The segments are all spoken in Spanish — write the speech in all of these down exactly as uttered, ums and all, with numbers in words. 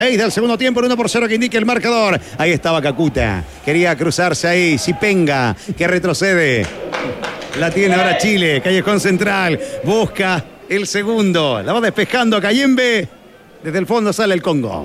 seis del segundo tiempo, en uno por cero que indica el marcador. Ahí estaba Cacuta. Quería cruzarse ahí. Sipenga, que retrocede. La tiene ahora Chile. Callejón Central. Busca el segundo. La va despejando a Cayembe. Desde el fondo sale el Congo.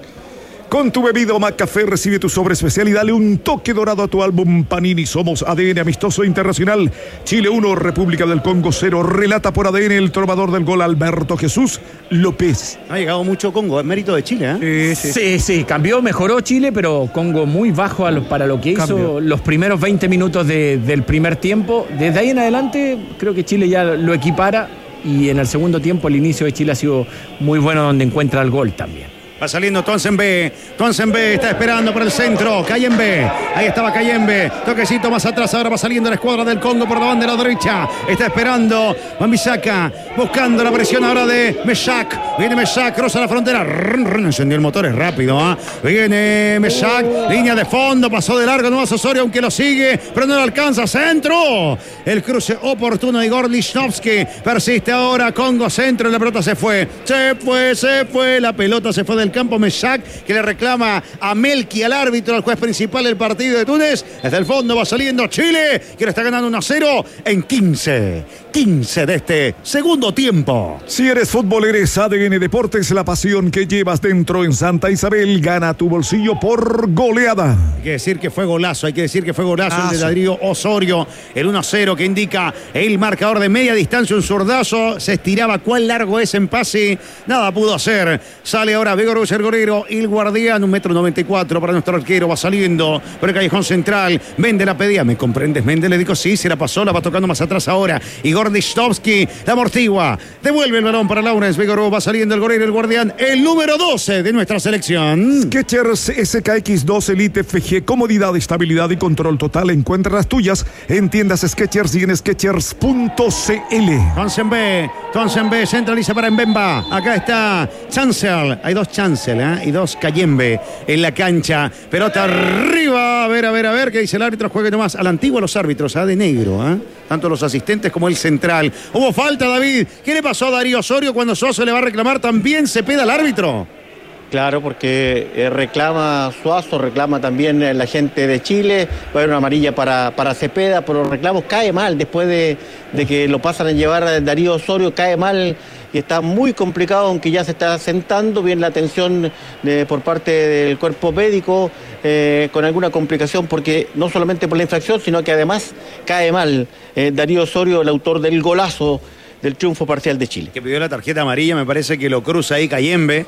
Con tu bebido McCafé recibe tu sobre especial y dale un toque dorado a tu álbum Panini. Somos A D N Amistoso Internacional. Chile uno, República del Congo cero. Relata por A D N el trovador del gol Alberto Jesús López. Ha llegado mucho Congo, es mérito de Chile, ¿eh? Sí, sí, sí, sí. Cambió, mejoró Chile, pero Congo muy bajo a lo, para lo que hizo Cambió. Los primeros veinte minutos de, del primer tiempo. Desde ahí en adelante creo que Chile ya lo equipara y en el segundo tiempo el inicio de Chile ha sido muy bueno, donde encuentra el gol también. Va saliendo Tonsenbe. Tonsenbe está esperando por el centro. Cayembe. Ahí estaba Cayembe. Toquecito más atrás. Ahora va saliendo la escuadra del Congo por la banda de la derecha. Está esperando Wan-Bissaka. Buscando la presión ahora de Meshak. Viene Meshak. Cruza la frontera. Run, run, encendió el motor. Es rápido. ¿eh? Viene Meshak. Línea de fondo. Pasó de largo. Nuevas Osorio. Aunque lo sigue. Pero no lo alcanza. Centro. El cruce oportuno de Igor Lichnowsky. Persiste ahora. Congo centro. La pelota se fue. Se fue. Se fue. La pelota se fue del campo. Meshak, que le reclama a Melqui, al árbitro, al juez principal del partido de Túnez. Desde el fondo va saliendo Chile, que le está ganando uno a cero en quince. quince de este segundo tiempo. Si eres futbolero, eres A D N Deportes, la pasión que llevas dentro en Santa Isabel. Gana tu bolsillo por goleada. Hay que decir que fue golazo, hay que decir que fue golazo ah, el de Darío Osorio. El uno a cero que indica el marcador de media distancia, un zurdazo. Se estiraba, cuán largo es en pase. Nada pudo hacer. Sale ahora Vigor el Gorero, el guardián, un metro noventa y cuatro para nuestro arquero. Va saliendo por el callejón central. Mende la pedía. ¿Me comprendes, Mende? Le dijo sí, se la pasó, la va tocando más atrás ahora. Igor Lichnowsky, la amortigua. Devuelve el balón para Lawrence Vigoró. Va saliendo el Gorero, el guardián, el número doce de nuestra selección. Skechers S K X dos Elite F G. Comodidad, estabilidad y control total. Encuentra las tuyas en tiendas Skechers y en skechers punto c l. Tonsenbe, Tonsenbe centraliza para Mbemba. Acá está Chancel. Hay dos Chancel. ¿eh? Y dos Cayembe en la cancha. Pelota arriba. A ver, a ver, a ver. ¿Qué dice el árbitro? Juegue nomás. A la antigua los árbitros. ¿eh? De negro. ¿eh? Tanto los asistentes como el central. Hubo falta, David. ¿Qué le pasó a Darío Osorio cuando Suazo le va a reclamar? ¿También se peda al árbitro? Claro, porque eh, reclama Suazo, reclama también eh, la gente de Chile. Va a haber una amarilla para, para Cepeda, pero los reclamos cae mal después de, de que lo pasan a llevar a Darío Osorio. Cae mal y está muy complicado, aunque ya se está sentando bien la atención de, por parte del cuerpo médico, eh, con alguna complicación, porque no solamente por la infracción, sino que además cae mal eh, Darío Osorio, el autor del golazo del triunfo parcial de Chile. Que pidió la tarjeta amarilla, me parece que lo cruza ahí Cayembe.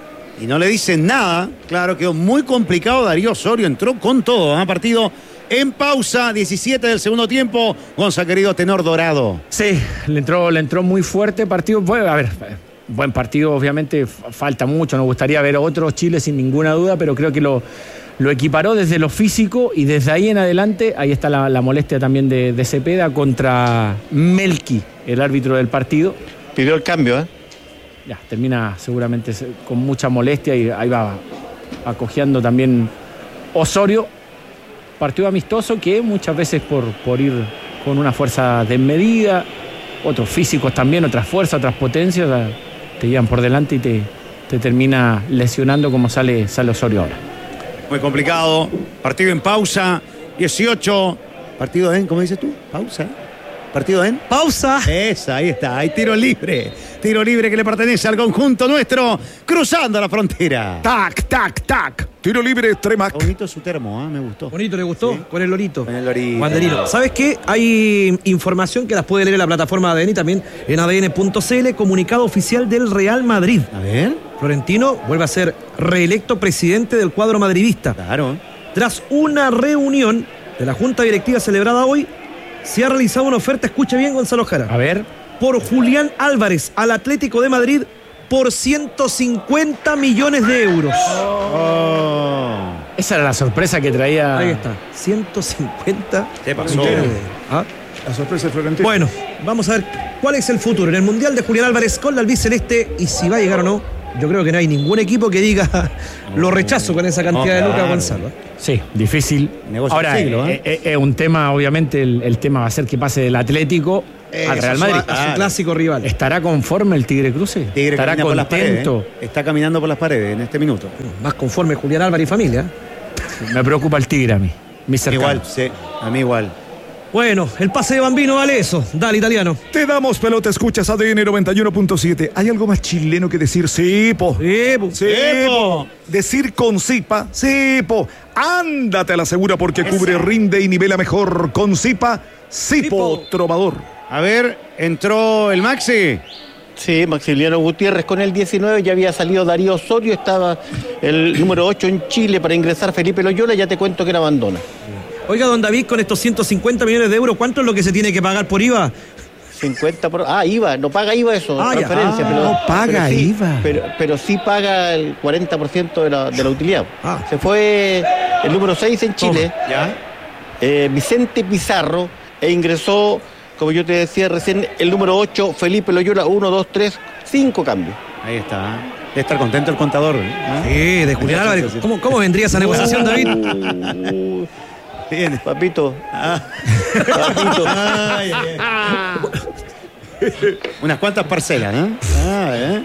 Y no le dicen nada. Claro, quedó muy complicado. Darío Osorio entró con todo. ¿eh? Partido en pausa, diecisiete del segundo tiempo. Gonza, querido tenor dorado. Sí, le entró, le entró muy fuerte. Partido, bueno, a ver, buen partido, obviamente falta mucho. Nos gustaría ver otro Chile sin ninguna duda, pero creo que lo, lo equiparó desde lo físico y desde ahí en adelante. Ahí está la, la molestia también de, de Cepeda contra Melqui, el árbitro del partido. Pidió el cambio, ¿eh? Ya, termina seguramente con mucha molestia y ahí va acogiendo también Osorio. Partido amistoso que muchas veces por, por ir con una fuerza desmedida, otros físicos también, otras fuerzas, otras potencias, te llevan por delante y te, te termina lesionando como sale, sale Osorio ahora. Muy complicado. Partido en pausa, dieciocho. Partido en, ¿cómo dices tú? Pausa. Partido en pausa. Esa, ahí está, hay tiro libre. Tiro libre que le pertenece al conjunto nuestro, cruzando la frontera. Tac, tac, tac. Tiro libre, Tremac. Bonito su termo, ¿eh? Me gustó. Bonito, ¿le gustó? ¿Sí? Con el lorito. Con el lorito. Banderino. ¿Sabes qué? Hay información que las puede leer en la plataforma de A D N y también en A D N punto c l. Comunicado oficial del Real Madrid. A ver. Florentino vuelve a ser reelecto presidente del cuadro madridista. Claro. Tras una reunión de la Junta Directiva celebrada hoy, se ha realizado una oferta, escuche bien, Gonzalo Jara. A ver. Por Julián Álvarez al Atlético de Madrid por ciento cincuenta millones de euros. Oh. Esa era la sorpresa que traía. Ahí está, ciento cincuenta. ¿Qué pasó? ¿Ah? La sorpresa de Florentino. Bueno, vamos a ver cuál es el futuro en el Mundial de Julián Álvarez con la albiceleste y si va a llegar o no. Yo creo que no hay ningún equipo que diga lo rechazo con esa cantidad no, claro. de lucas, Gonzalo. Sí, difícil. Negocio Ahora, siglo, ¿eh? es, es un tema, obviamente, el, el tema va a ser que pase del Atlético Eso, al Real Madrid. A su, a su clásico rival. ¿Estará conforme el Tigre Cruce? Tigre ¿Estará camina por las contento? paredes, ¿eh? Está caminando por las paredes en este minuto. Más conforme Julián Álvarez y familia. Me preocupa el Tigre a mí. Mi cercano. Igual, sí, a mí igual. Bueno, el pase de Bambino vale eso. Dale, italiano. Te damos pelota, escuchas A D N noventa y uno punto siete. ¿Hay algo más chileno que decir Sipo? Sipo. Sipo. Decir con Sipa, Sipo. Ándate a la segura porque Esa. cubre, rinde y nivela mejor. Con Sipa, Sipo, Sipo. Trovador. A ver, entró el Maxi. Sí, Maximiliano Gutiérrez con el diecinueve, ya había salido Darío Osorio, estaba el número ocho en Chile para ingresar Felipe Loyola, ya te cuento que era abandona. Oiga, don David, con estos ciento cincuenta millones de euros, ¿cuánto es lo que se tiene que pagar por I V A? cincuenta por... Ah, I V A, no paga I V A eso, Ah, ya. transferencia. Ah, pero, no paga pero sí, I V A. Pero, pero sí paga el cuarenta por ciento de la, de la utilidad. Ah. Se fue el número seis en Chile, ¿Ya? eh, Vicente Pizarro, e ingresó, como yo te decía recién, el número ocho, Felipe Loyola, uno, dos, tres, cinco cambios. Ahí está. Debe estar contento el contador. ¿eh? Sí, de Julián Álvarez. ¿Cómo, cómo vendría esa negociación, David? Uh, Bien. papito. Papito. Ay, ay, ay. Unas cuantas parcelas, ¿no? Ah, ¿eh?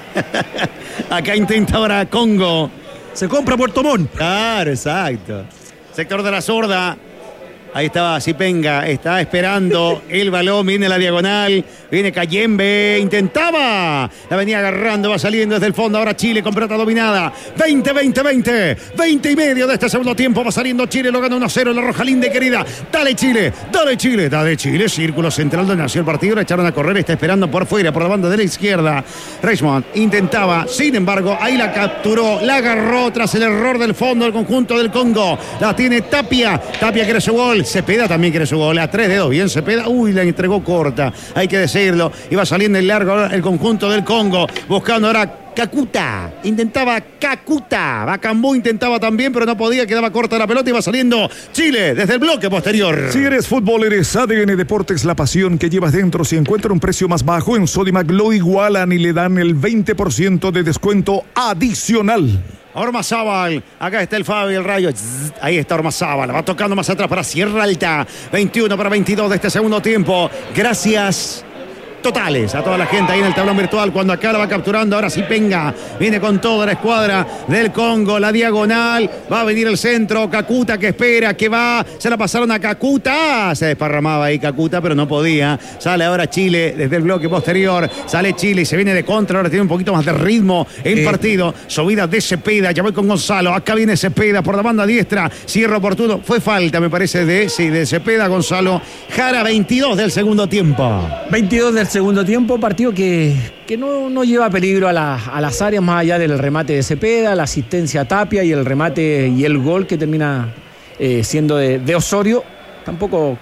Acá intenta ahora Congo. Se compra Puerto Montt. Claro, exacto. Sector de la zurda. Ahí estaba Zipenga, está esperando el balón, viene la diagonal, viene Cayembe, intentaba, la venía agarrando, va saliendo desde el fondo, ahora Chile con pelota dominada, veinte, veinte, veinte, veinte y medio de este segundo tiempo, va saliendo Chile, lo gana uno a cero, la roja linda y querida, dale Chile, dale Chile, dale Chile, círculo central donde nació el partido, la echaron a correr, está esperando por fuera, por la banda de la izquierda, Richmond intentaba, sin embargo, ahí la capturó, la agarró tras el error del fondo, el conjunto del Congo, la tiene Tapia, Tapia quiere su gol, Cepeda también quiere su gol, a tres dedos, bien Cepeda, uy, la entregó corta, hay que decirlo, iba saliendo en largo el conjunto del Congo, buscando ahora Kakuta, intentaba Kakuta, Bacambú intentaba también, pero no podía, quedaba corta la pelota, iba saliendo Chile desde el bloque posterior. Si eres fútbol, eres A D N Deportes, la pasión que llevas dentro. Si encuentra un precio más bajo, en Sodimac lo igualan y le dan el veinte por ciento de descuento adicional. Ormazábal, acá está el Fabi, el Rayo, Zzz, ahí está Ormazábal, va tocando más atrás para Sierra Alta, veintiuno para veintidós de este segundo tiempo, gracias totales a toda la gente ahí en el tablón virtual, cuando acá la va capturando, ahora sí Penga, viene con toda la escuadra del Congo, la diagonal, va a venir el centro, Kakuta que espera, que va, se la pasaron a Kakuta, se desparramaba ahí Kakuta, pero no podía, sale ahora Chile desde el bloque posterior, sale Chile y se viene de contra, ahora tiene un poquito más de ritmo en Eh. partido, subida de Cepeda, ya voy con Gonzalo, acá viene Cepeda por la banda diestra, cierra oportuno, fue falta me parece de, sí, de Cepeda, Gonzalo, Jara, veintidós del segundo tiempo. veintidós del segundo tiempo, partido que, que no, no lleva peligro a, la, a las áreas más allá del remate de Cepeda, la asistencia a Tapia y el remate y el gol que termina eh, siendo de, de Osorio. Tampoco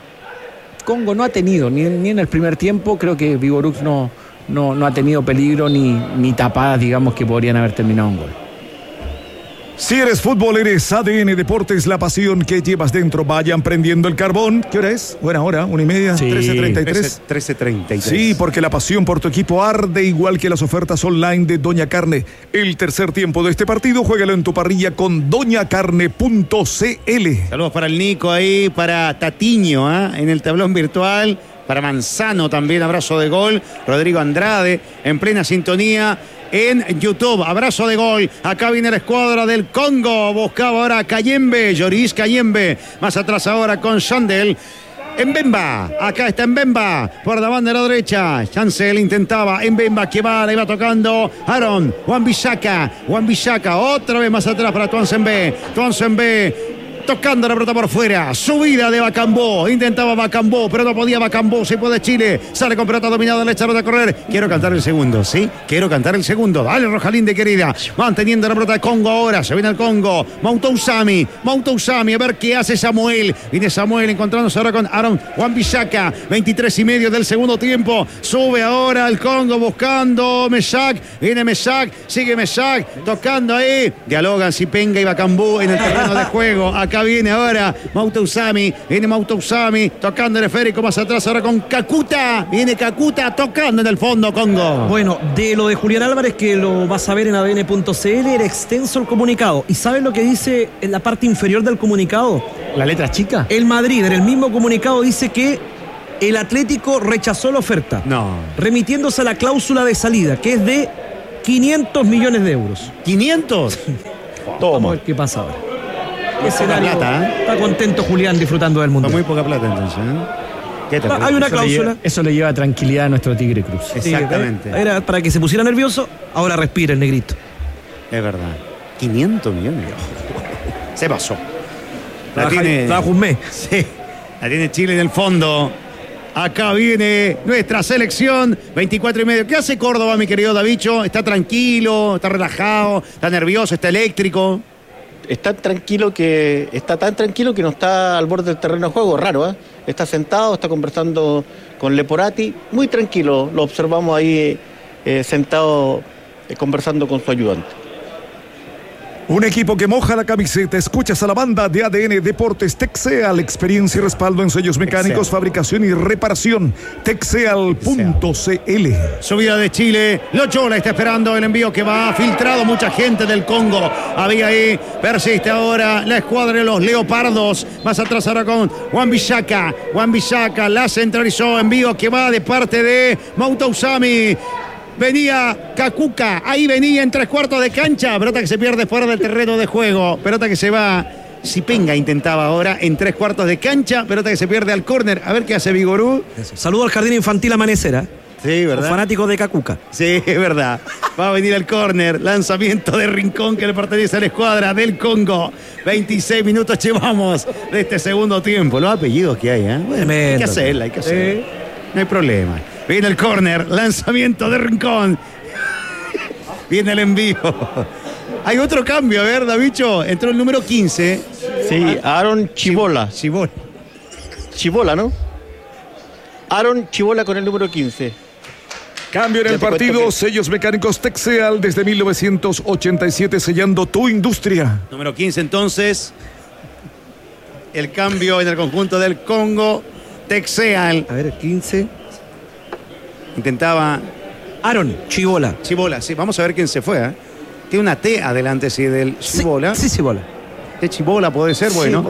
Congo no ha tenido, ni, ni en el primer tiempo, creo que Vigorux no, no, no ha tenido peligro ni, ni tapadas, digamos, que podrían haber terminado un gol. Si eres fútbol, eres A D N Deportes, la pasión que llevas dentro. Vayan prendiendo el carbón. ¿Qué hora es? Buena hora, una y media, Sí. trece treinta y tres. trece treinta y tres. Sí, porque la pasión por tu equipo arde igual que las ofertas online de Doña Carne. El tercer tiempo de este partido, juégalo en tu parrilla con doña carne punto c l. Saludos para el Nico ahí, para Tatiño, ¿eh? En el tablón virtual, para Manzano también, abrazo de gol, Rodrigo Andrade en plena sintonía en YouTube, abrazo de gol, acá viene la escuadra del Congo, buscaba ahora a Cayembe, Lloris Cayembe, más atrás ahora con Shandel. Mbemba, acá está Mbemba, por la banda de la derecha, Chancel intentaba, Mbemba que va, la iba tocando, Aaron, Wan-Bissaka, Wan-Bissaka, otra vez más atrás para Tuanzembe, Tuanzembe, tocando la pelota por fuera, subida de Bacambó, intentaba Bacambó, pero no podía Bacambó, se puede Chile, sale con pelota dominada, le echaron a correr, quiero cantar el segundo, ¿sí? Quiero cantar el segundo, dale Rojalinde querida, manteniendo la pelota de Congo ahora, se viene el Congo, Mautousami, Mautousami, a ver qué hace Samuel, viene Samuel encontrándose ahora con Aaron Wan-Bissaka, veintitrés y medio del segundo tiempo, sube ahora el Congo buscando Mesak, viene Mesak, sigue Mesak, tocando ahí, dialogan Zipenga y Bacambó en el terreno de juego, acá viene ahora Mautousami, viene Mautousami, tocando el esférico más atrás ahora con Kakuta, viene Kakuta tocando en el fondo Congo. Bueno, de lo de Julián Álvarez, que lo vas a ver en A D N punto c l, era extenso el comunicado. ¿Y sabes lo que dice en la parte inferior del comunicado? ¿La letra chica? El Madrid, en el mismo comunicado, dice que El Atlético rechazó la oferta, No. remitiéndose a la cláusula de salida, que es de quinientos millones de euros. ¿quinientos? Vamos a ver qué pasa ahora. ¿Qué escenario? plata, ¿eh? Está contento Julián disfrutando del mundo. Con muy poca plata entonces, ¿eh? ¿Qué te Ah, parece? hay una Eso le cláusula. lleva- Eso le lleva tranquilidad a nuestro Tigre Cruz. Exactamente. Sí, era para que se pusiera nervioso, ahora respira el negrito. Es verdad. quinientos millones. Se pasó. La Trabaja- tiene, trabaja un mes. sí, la tiene Chile en el fondo. Acá viene nuestra selección. veinticuatro y medio. ¿Qué hace Córdoba, mi querido Davicho? ¿Está tranquilo? ¿Está relajado? ¿Está nervioso? ¿Está eléctrico? Está tranquilo que está tan tranquilo que no está al borde del terreno de juego, raro, ¿eh? Está sentado, está conversando con Leporati, muy tranquilo, lo observamos ahí eh, sentado eh, conversando con su ayudante. Un equipo que moja la camiseta. Escuchas a la banda de A D N Deportes Texeal. Experiencia y respaldo en sellos mecánicos, Texeal. fabricación y reparación. Texeal punto c l. Subida de Chile. Loyola está esperando el envío que va. Filtrado mucha gente del Congo. Había ahí. Persiste ahora la escuadra de los Leopardos. Más atrás ahora con Juan Villaka. Juan Villaka la centralizó. Envío que va de parte de Mouta Usami. Venía Kakuka, ahí venía en tres cuartos de cancha. Pelota que se pierde fuera del terreno de juego. Pelota que se va. Sipenga intentaba ahora en tres cuartos de cancha. Pelota que se pierde al córner. A ver qué hace Vigorú. Saludo al Jardín Infantil Amanecera. Sí, Los fanáticos de Cacuca. Sí, es verdad. Va a venir al córner. Lanzamiento de Rincón que le pertenece a la escuadra del Congo. veintiséis minutos llevamos de este segundo tiempo. Los apellidos que hay, ¿eh? Bueno, hay Tremendo. que hacerla, hay que hacerla. Sí. No hay problema. Viene el córner. Lanzamiento de Rincón. Viene el envío. Hay otro cambio, a ver, Davicho. Entró el número quince. Sí, Aaron Chibola. Chibol. Chibola, ¿no? Aaron Chibola con el número quince. Cambio en Ya el te cuento partido. que- Sellos mecánicos Texeal desde mil novecientos ochenta y siete, sellando tu industria. Número quince, entonces. El cambio en el conjunto del Congo. Texeal. A ver, quince. Intentaba Aaron Chibola. Chibola, sí, vamos a ver quién se fue. ¿eh? Tiene una T adelante, sí, del Chibola. Sí, sí, Chibola. De Chibola puede ser, bueno.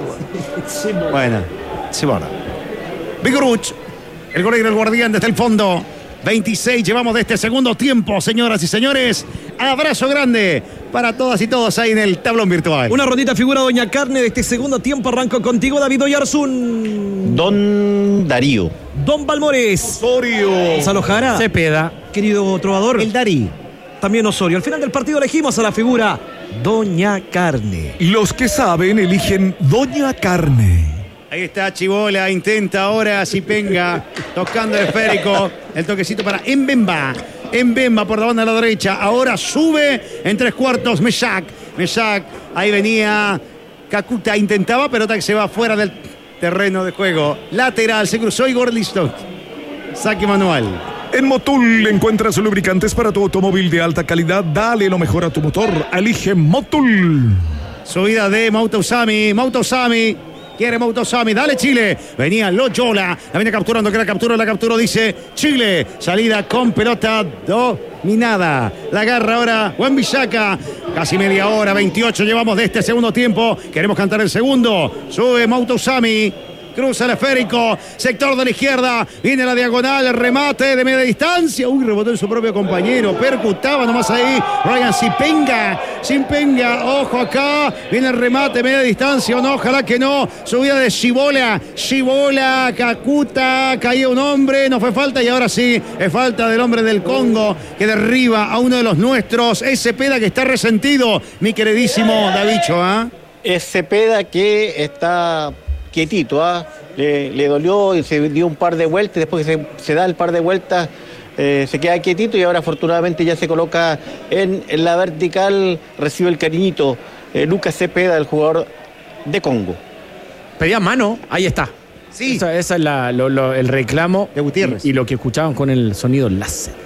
Bueno, Chibola. Vigoruch, el golero, el guardián desde el fondo. veintiséis llevamos de este segundo tiempo, señoras y señores. Abrazo grande para todas y todos ahí en el tablón virtual. Una rondita figura Doña Carne de este segundo tiempo. Arranco contigo, David Oyarzún. Don Darío. Don Balmores. Osorio. Gonzalo Jara. Cepeda. Querido trovador. El Darí. También Osorio. Al final del partido elegimos a la figura Doña Carne. Los que saben eligen Doña Carne. Ahí está Chibola, intenta ahora Sipenga, tocando el esférico, el toquecito para Mbemba, Mbemba por la banda de la derecha, ahora sube en tres cuartos Meshak, Meshak, ahí venía Kakuta, intentaba, pelota que se va fuera del terreno de juego, lateral, se cruzó Igor Liston, saque manual. En Motul encuentras lubricantes para tu automóvil de alta calidad. Dale lo mejor a tu motor. Elige Motul. Subida de Mouta Usami, Mouta Usami. Quiere Mouta Usami, dale Chile. Venía Loyola, la viene capturando, que la captura, la capturó, dice Chile. Salida con pelota dominada. La agarra ahora Juan Villaka. Casi media hora, veintiocho llevamos de este segundo tiempo. Queremos cantar el segundo. Sube Mouta Usami. Cruza el esférico, sector de la izquierda, viene la diagonal, el remate de media distancia. Uy, rebotó en su propio compañero, percutaba nomás ahí. Ryan Sipenga, Sipenga, ojo acá, viene el remate, media distancia, o no, ojalá que no. Subida de Chibola, Chibola, Kakuta, caía un hombre, no fue falta y ahora sí, es falta del hombre del Congo que derriba a uno de los nuestros. Es Cepeda que está resentido, mi queridísimo Davicho, ¿ah? ¿eh? Es Cepeda que está quietito, ¿ah? le, le dolió y se dio un par de vueltas, después que se, se da el par de vueltas eh, se queda quietito y ahora afortunadamente ya se coloca en, en la vertical, recibe el cariñito eh, Lucas Cepeda, el jugador de Congo. Pedía mano, ahí está. Sí. Esa, esa es la, lo- lo- el reclamo De Gutiérrez. Y, y lo que escuchaban con el sonido láser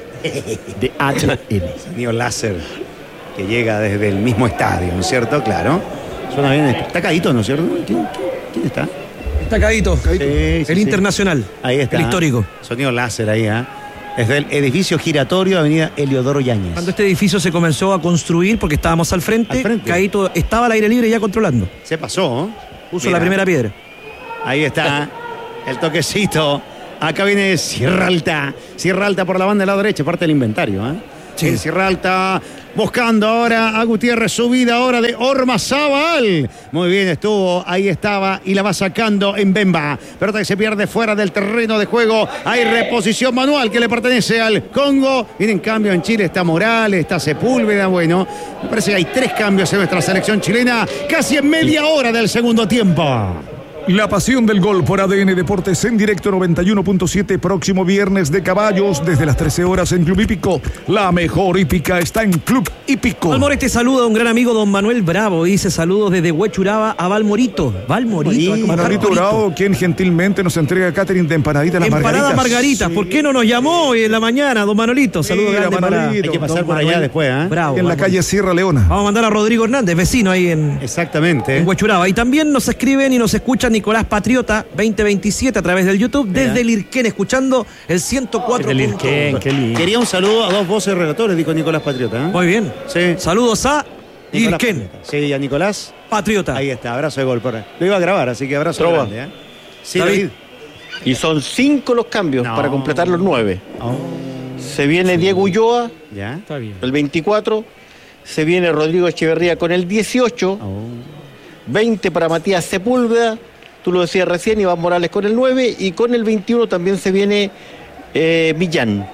de H L. Sonido láser que llega desde el mismo estadio, ¿no es cierto? Claro. Suena bien. Está Cadito, ¿no es cierto? ¿Quién, quién- quién está? Está Cadito. Sí, sí, el sí. internacional. Ahí está. El histórico. Sonido láser ahí, ¿ah? Desde el edificio giratorio, avenida Eliodoro Yáñez. Cuando este edificio se comenzó a construir, porque estábamos al frente, Al frente. Cadito estaba al aire libre ya controlando. Se pasó, ¿eh? Puso Mira, la primera piedra. Ahí está el toquecito Acá viene Sierra Alta. Sierra Alta por la banda de la derecha, parte del inventario. ¿eh? Sí. Sierra Alta buscando ahora a Gutiérrez. Subida ahora de Ormazábal. Muy bien estuvo. Ahí estaba y la va sacando en Bemba. Pelota que se pierde fuera del terreno de juego. Hay reposición manual que le pertenece al Congo. Viene en cambio en Chile. Está Morales, está Sepúlveda. Bueno, me parece que hay tres cambios en nuestra selección chilena. Casi en media hora del segundo tiempo. La pasión del gol por A D N Deportes en directo noventa y uno punto siete, próximo viernes de caballos desde las trece horas en Club Hípico. La mejor hípica está en Club Hípico. Valmorete saluda a un gran amigo, don Manuel Bravo. Dice saludos desde Huechuraba a Valmorito. Valmorito. Manolito Bravo, quien gentilmente nos entrega catering de empanadita las margaritas. Empanada margaritas. Sí. ¿Por qué no nos llamó hoy en la mañana, don Manolito? Saludos sí, grandes para... Hay que pasar por Manuel allá después, ¿eh? Bravo. En la calle Sierra Leona. Vamos a mandar a Rodrigo Hernández, vecino ahí en... Exactamente. En Huechuraba. Y también nos escriben y nos escuchan Nicolás Patriota veinte veintisiete a través del YouTube. Mira. Desde Lirquén, escuchando el ciento cuatro. Desde Lirquén, qué lindo. Quería un saludo a dos voces relatores, dijo Nicolás Patriota. ¿eh? Muy bien. Sí. Saludos a Nicolás Lirquén. Patriota. Sí, a Nicolás Patriota. Ahí está, abrazo de gol. Por ahí. Lo iba a grabar, así que abrazo Trova. grande. ¿eh? Sí, David. David. Y son cinco los cambios No. para completar los nueve. Oh. Se viene Diego Ulloa, Ya. Está bien. el veinticuatro. Se viene Rodrigo Echeverría con el dieciocho. Oh. veinte para Matías Sepúlveda. Tú lo decías recién, Iván Morales con el nueve. Y con el veintiuno también se viene eh, Millán.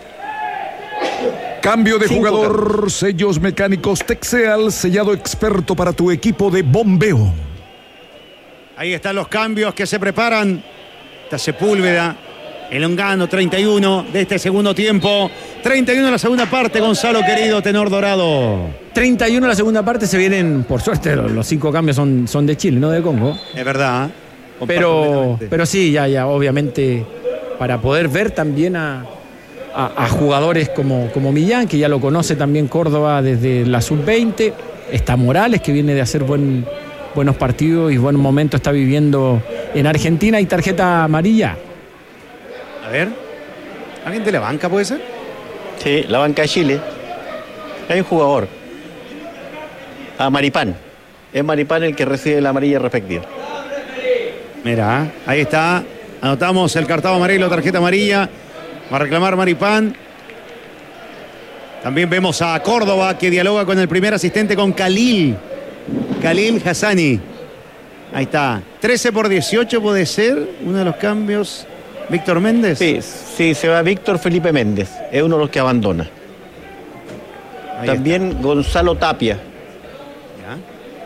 Cambio de Cinco jugador, cambios. sellos mecánicos Texeal, sellado experto para tu equipo de bombeo. Ahí están los cambios que se preparan. Está Sepúlveda, el Longano, treinta y uno de este segundo tiempo. treinta y uno en la segunda parte, Gonzalo querido, tenor dorado. treinta y uno en la segunda parte, se vienen, por suerte, los, los cinco cambios son, son de Chile, no de Congo. Es verdad. ¿eh? Comparto Pero, completamente. pero sí, ya, ya, obviamente, para poder ver también a, a, a jugadores como, como Millán, que ya lo conoce también Córdoba desde la sub veinte. Está Morales, que viene de hacer buen, buenos partidos y buen momento está viviendo en Argentina. Y tarjeta amarilla. A ver. ¿Alguien de la banca puede ser? Sí, la banca de Chile. Hay un jugador. A Maripán. Es Maripán el que recibe la amarilla respectiva. Mira, ahí está. Anotamos el cartón amarillo, tarjeta amarilla. Va a reclamar Maripán. También vemos a Córdoba que dialoga con el primer asistente, con Khalil. Khalil Hassani. Ahí está. trece por dieciocho puede ser uno de los cambios. Víctor Méndez. Sí, sí, se va Víctor Felipe Méndez. Es uno de los que abandona. Ahí También está. Gonzalo Tapia. Ya.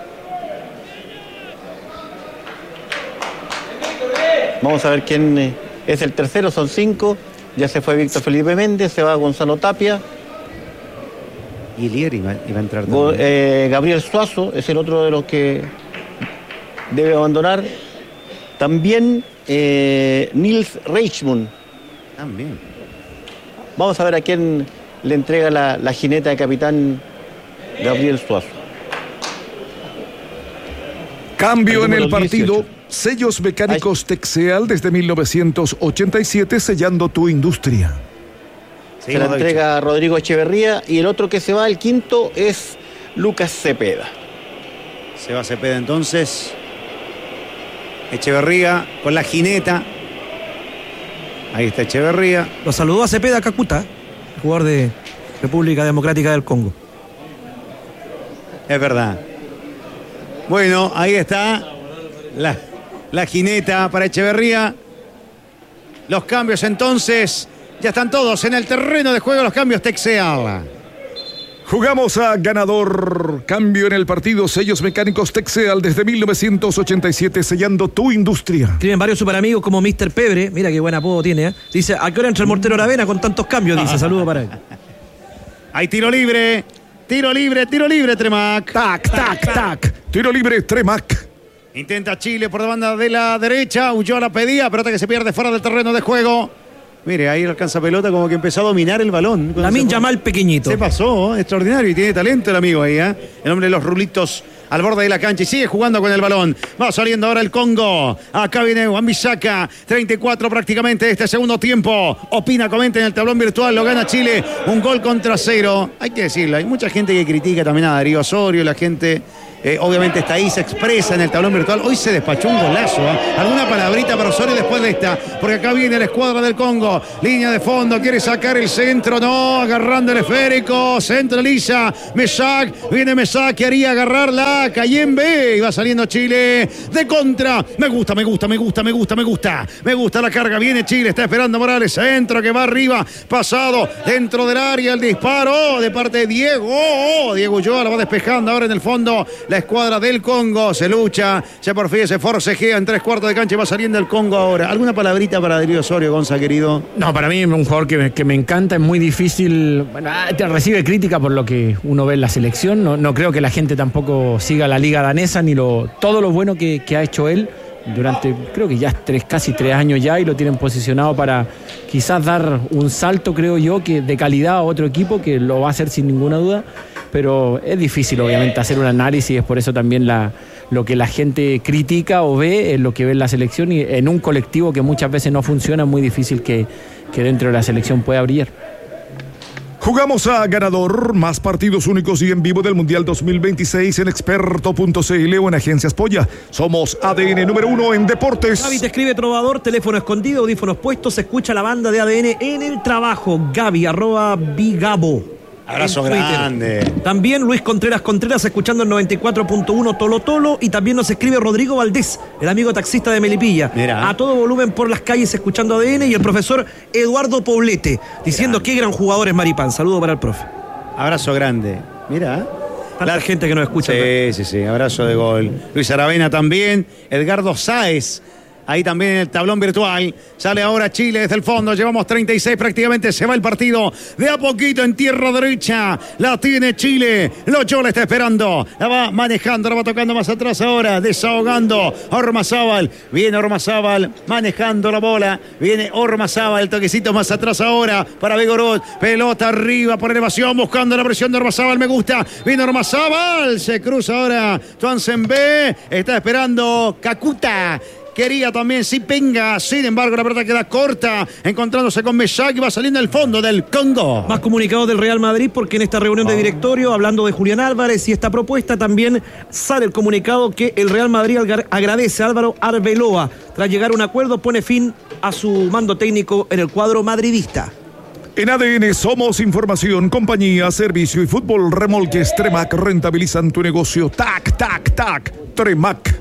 Vamos a ver quién eh, es el tercero, son cinco. Ya se fue Víctor Felipe Méndez, se va Gonzalo Tapia. Y Lier iba, iba a entrar Go- también. eh, Gabriel Suazo es el otro de los que debe abandonar. También eh, Nils Reichmund. También. Vamos a ver a quién le entrega la, la jineta de capitán Gabriel Suazo. Cambio en número el partido, dieciocho. sellos mecánicos Texeal desde mil novecientos ochenta y siete, sellando tu industria. Sí, se la lo he entrega a Rodrigo Echeverría y el otro que se va, el quinto, es Lucas Cepeda. dicho. Se va Cepeda entonces. Echeverría con la jineta. Ahí está Echeverría. Lo saludó a Cepeda Cacuta, jugador de República Democrática del Congo. Es verdad. Bueno, ahí está la, la jineta para Echeverría. Los cambios entonces. Ya están todos en el terreno de juego, los cambios Texeal. Jugamos a ganador. Cambio en el partido, sellos mecánicos Texeal desde mil novecientos ochenta y siete, sellando tu industria. Escriben varios superamigos como mister Pebre. Mira qué buen apodo tiene. ¿eh? Dice, ¿a qué hora entra el mortero Aravena con tantos cambios? Dice, saludo para él. Hay tiro libre. Tiro libre, tiro libre, Tremac. Tac, tac, tac. Tiro libre, Tremac. Intenta Chile por la banda de la derecha. Huyó la pedía, pelota que se pierde fuera del terreno de juego. Mire, ahí alcanza pelota como que empezó a dominar el balón. Lamin Se- Yamal pequeñito. Se pasó, extraordinario, y tiene talento el amigo ahí, ¿eh? El hombre de los rulitos al borde de la cancha y sigue jugando con el balón. Va saliendo ahora el Congo. Acá viene Wan-Bissaka. treinta y cuatro prácticamente de este segundo tiempo. Opina, comenta en el tablón virtual. Lo gana Chile. Un gol contra cero. Hay que decirlo, hay mucha gente que critica también a Darío Osorio. La gente... Eh, obviamente está ahí, se expresa en el tablón virtual. Hoy se despachó un golazo, ¿eh? Alguna palabrita para Osorio después de esta, porque acá viene la escuadra del Congo, línea de fondo, quiere sacar el centro, no, agarrando el esférico, centraliza Mesak, viene Mesak, que haría agarrarla, Kayembe, y va saliendo Chile de contra. Me gusta, me gusta, me gusta, me gusta, me gusta, me gusta la carga, viene Chile, está esperando Morales, centro que va arriba, pasado, dentro del área, el disparo de parte de Diego, oh, Diego Ulloa lo va despejando ahora en el fondo. La escuadra del Congo se lucha, se porfía, se forcejea en tres cuartos de cancha y va saliendo el Congo ahora. ¿Alguna palabrita para Darío Osorio, Gonza, querido? No, para mí es un jugador que me, que me encanta, es muy difícil. Bueno, recibe crítica por lo que uno ve en la selección. No, no creo que la gente tampoco siga la liga danesa ni lo, todo lo bueno que, que ha hecho él durante, creo que ya tres, casi tres años ya, y lo tienen posicionado para quizás dar un salto, creo yo, que de calidad a otro equipo, que lo va a hacer sin ninguna duda. Pero es difícil obviamente hacer un análisis, es por eso también la, lo que la gente critica o ve es lo que ve en la selección, y en un colectivo que muchas veces no funciona es muy difícil que, que dentro de la selección pueda brillar. Jugamos a ganador, más partidos únicos y en vivo del Mundial dos mil veintiséis en experto punto c l o en Agencias Polla. Somos A D N número uno en deportes. Gaby te escribe Trovador, teléfono escondido, audífonos puestos, se escucha la banda de A D N en el trabajo. Gaby, arroba Bigabo. Abrazo grande. También Luis Contreras Contreras escuchando el noventa y cuatro punto uno Tolo Tolo, y también nos escribe Rodrigo Valdés, el amigo taxista de Melipilla. Mira. A todo volumen por las calles escuchando A D N, y el profesor Eduardo Poblete diciendo qué gran jugador es Maripán. Saludo para el profe. Abrazo grande. Mira. Tanta la gente que nos escucha. Sí, sí, sí. Abrazo de gol. Luis Aravena también. Edgardo Sáez. Ahí también en el tablón virtual. Sale ahora Chile desde el fondo. Llevamos treinta y seis prácticamente. Se va el partido de a poquito en tierra derecha. La tiene Chile. Locho la está esperando. La va manejando. La va tocando más atrás ahora. Desahogando. Ormazábal. Viene Ormazábal manejando la bola. Viene Ormazábal. El toquecito más atrás ahora para Begorot. Pelota arriba por elevación. Buscando la presión de Ormazábal. Me gusta. Viene Ormazábal. Se cruza ahora Tuansen B. Está esperando Kakuta. Quería también Sipenga, sin embargo la pelota queda corta, encontrándose con Mesak y va saliendo el fondo del Congo. Más comunicados del Real Madrid, porque en esta reunión de directorio, hablando de Julián Álvarez y esta propuesta, también sale el comunicado que el Real Madrid agradece a Álvaro Arbeloa. Tras llegar a un acuerdo, pone fin a su mando técnico en el cuadro madridista. En A D N somos información, compañía, servicio y fútbol. Remolques Tremac rentabilizan tu negocio. Tac, tac, tac. Tremac.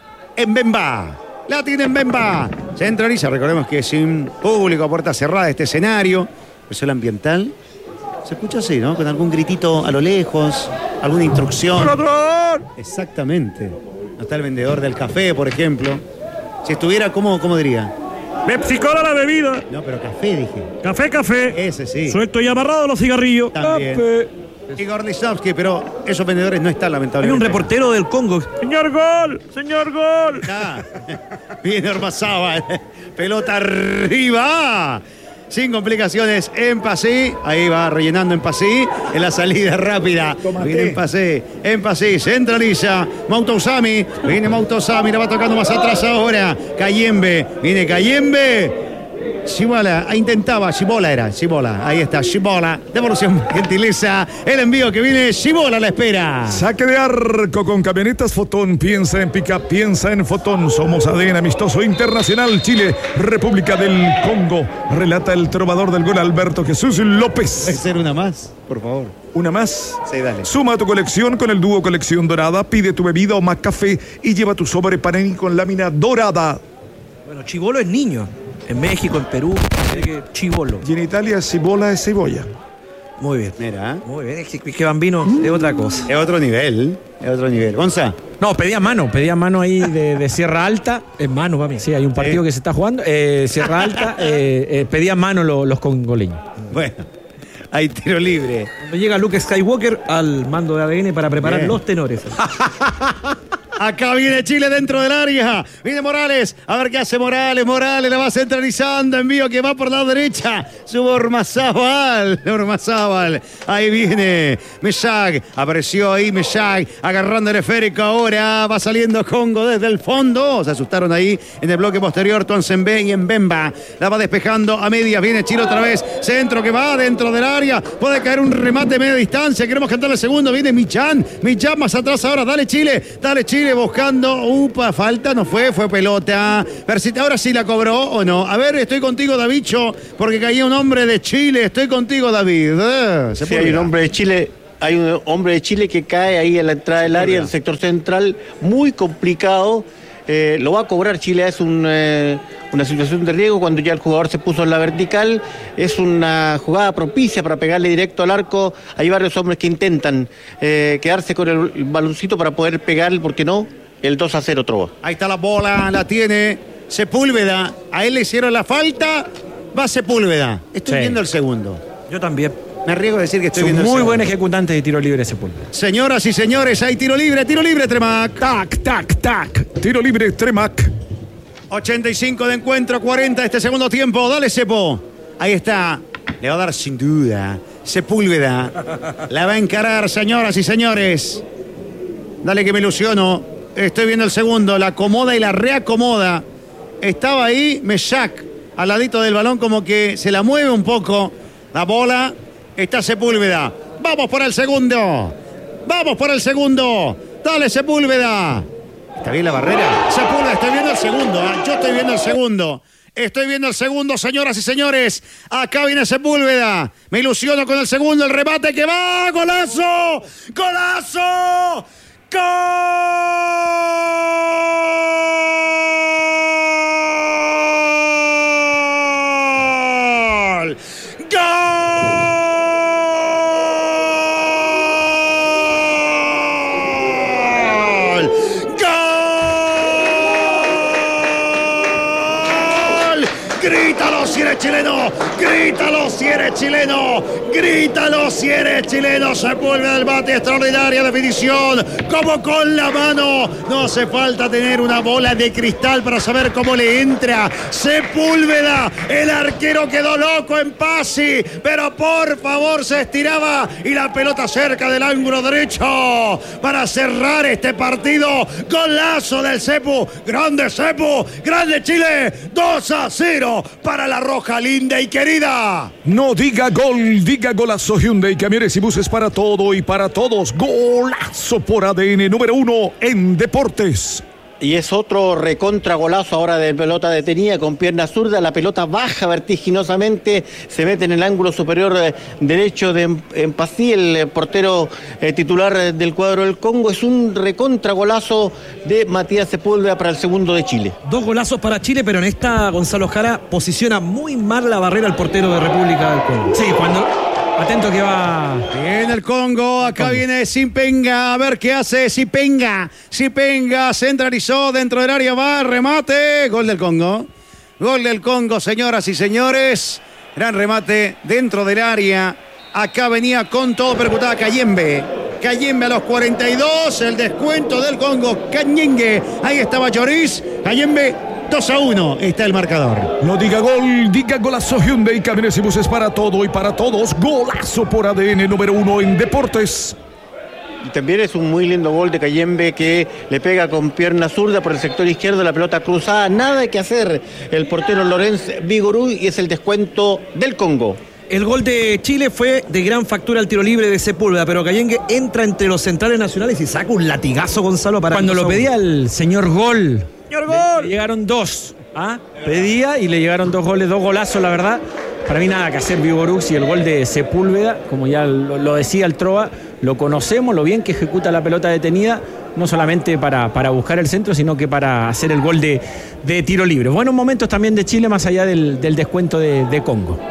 En Bemba. La tiene en Bemba. Centraliza, recordemos que sin público, puerta cerrada, este escenario. Eso el ambiental. Se escucha así, ¿no? Con algún gritito a lo lejos, alguna instrucción. ¡Ladrón! Exactamente. No está el vendedor del café, por ejemplo. Si estuviera, ¿cómo, cómo diría? Pepsi Cola la bebida. No, pero café, dije. Café, café. Ese sí. Suelto y amarrado los cigarrillos. También. Café. Igor Lisowski, pero esos vendedores no están, Hay lamentablemente. un reportero del Congo. Señor Gol, señor Gol. Ah, viene Ormazábal. Pelota arriba. Sin complicaciones en Pasí. Ahí va rellenando en Pasí. En la salida rápida. Tomate. Viene en Pasí. En Pasí. Centraliza. Mautosami. Viene Mautosami. La va tocando más atrás ahora. Kayembe. Viene Kayembe. Shibola, intentaba, Shibola era, Shibola, ahí está, Shibola, devolución gentileza, el envío que viene, Shibola la espera. Saque de arco con camionetas Fotón, piensa en pica, piensa en Fotón, somos A D N amistoso internacional, Chile, República del Congo, relata el trovador del gol Alberto Jesús López. ¿Puede ser una más, por favor? ¿Una más? Sí, dale. Suma tu colección con el dúo Colección Dorada, pide tu bebida o más café y lleva tu sobre Panini con lámina dorada. Bueno, chibolo es niño. En México, en Perú, chibolo. Y en Italia, cibola es cebolla. Muy bien. Mira. Muy bien. Es que, que Bambino mm. es otra cosa. Es otro nivel. Es otro nivel. Gonza. No, pedía mano. Pedía mano ahí de, de Sierra Alta. Es mano, mami. Sí, hay un partido eh. que se está jugando. Eh, Sierra Alta. eh, eh, pedían mano lo, los congoleños. Bueno. Hay tiro libre. Cuando llega Luke Skywalker al mando de A D N para preparar bien. Los tenores. Acá viene Chile dentro del área. Viene Morales. A ver qué hace Morales. Morales la va centralizando. Envío que va por la derecha. Subo Ormazábal. Ormazábal. Ahí viene Meshag. Apareció ahí Meshag. Agarrando el esférico ahora. Va saliendo Congo desde el fondo. Se asustaron ahí en el bloque posterior. Tuanzembe y Mbemba. La va despejando a medias. Viene Chile otra vez. Centro que va dentro del área. Puede caer un remate de media distancia. Queremos cantar el segundo. Viene Michan. Michan más atrás ahora. Dale Chile. Dale Chile buscando. Upa, falta. No fue. Fue pelota. Pero si ahora sí la cobró o no. A ver, estoy contigo, Davicho. Porque caía un hombre de Chile. Estoy contigo, David. Eh, sí, hay un hombre de Chile. Hay un hombre de Chile que cae ahí en la entrada del área, en el sector central. Muy complicado. Eh, lo va a cobrar Chile. Es un, eh, una situación de riesgo cuando ya el jugador se puso en la vertical. Es una jugada propicia para pegarle directo al arco. Hay varios hombres que intentan eh, quedarse con el, el baloncito para poder pegarle, ¿por qué no? El dos a cero Trova. Ahí está la bola, la tiene Sepúlveda. A él le hicieron la falta. Va Sepúlveda. Estoy Sí. viendo el segundo. Yo también. Me arriesgo a decir que estoy Es un viendo el muy segundo. buen ejecutante de tiro libre Sepúlveda. Señoras y señores, hay tiro libre, tiro libre, Tremac. Tac, tac, tac. Tiro libre, Tremac. ochenta y cinco de encuentro, cuarenta este segundo tiempo. Dale, Sepo. Ahí está. Le va a dar sin duda. Sepúlveda. La va a encarar, señoras y señores. Dale que me ilusiono. Estoy viendo el segundo. La acomoda y la reacomoda. Estaba ahí Meshak al ladito del balón, como que se la mueve un poco. La bola. Está Sepúlveda. Vamos por el segundo. Vamos por el segundo. Dale, Sepúlveda. ¿Está bien la barrera? Sepúlveda, estoy viendo el segundo. ¿eh? Yo estoy viendo el segundo. Estoy viendo el segundo, señoras y señores. Acá viene Sepúlveda. Me ilusiono con el segundo. El remate que va. ¡Golazo! ¡Golazo! ¡Gol! ¡Grítalo si eres chileno! ¡Grítalo si eres chileno! ¡Grítalo si eres chileno! Sepúlveda del bate, extraordinaria definición, como con la mano. No hace falta tener una bola de cristal para saber cómo le entra. Sepúlveda, el arquero quedó loco en Pasi, pero por favor se estiraba y la pelota cerca del ángulo derecho para cerrar este partido. Golazo del Sepu, grande Sepu, grande Chile, dos a cero para la roja linda y querida. No diga gol, diga golazo. Hyundai, camiones y buses para todo y para todos. Golazo por A D N, número uno en deportes. Y es otro recontra golazo ahora de pelota detenida con pierna zurda. La pelota baja vertiginosamente, se mete en el ángulo superior eh, derecho de Empasí, el eh, portero eh, titular eh, del cuadro del Congo. Es un recontra golazo de Matías Sepúlveda para el segundo de Chile. Dos golazos para Chile, pero en esta Gonzalo Jara posiciona muy mal la barrera al portero de República del Congo. Sí, cuando... Atento que va... Viene el Congo, acá Congo. Viene Sipenga, a ver qué hace Sipenga. Sipenga centralizó dentro del área, va, remate, gol del Congo. Gol del Congo, señoras y señores. Gran remate dentro del área. Acá venía con todo percutada Cayembe. Cayembe a los cuarenta y dos, el descuento del Congo. Cañengue, ahí estaba Lloris. Cayembe, dos a uno está el marcador. No diga gol, diga golazo. Hyundai, camiones y buses para todo y para todos. Golazo por A D N, número uno en deportes. Y también es un muy lindo gol de Cayembe que le pega con pierna zurda por el sector izquierdo, la pelota cruzada. Nada que hacer el portero Lorenz Vigorú y es el descuento del Congo. El gol de Chile fue de gran factura al tiro libre de Sepúlveda, pero Cayengue entra entre los centrales nacionales y saca un latigazo, Gonzalo, para... Cuando lo pedía el señor Gol, ¡Señor Gol! Le, le llegaron dos. ¿ah? Pedía y le llegaron dos goles, dos golazos, la verdad. Para mí nada que hacer Vigorux y el gol de Sepúlveda, como ya lo, lo decía el Trova, lo conocemos, lo bien que ejecuta la pelota detenida, no solamente para, para buscar el centro, sino que para hacer el gol de, de tiro libre. Buenos momentos también de Chile, más allá del, del descuento de, de Congo.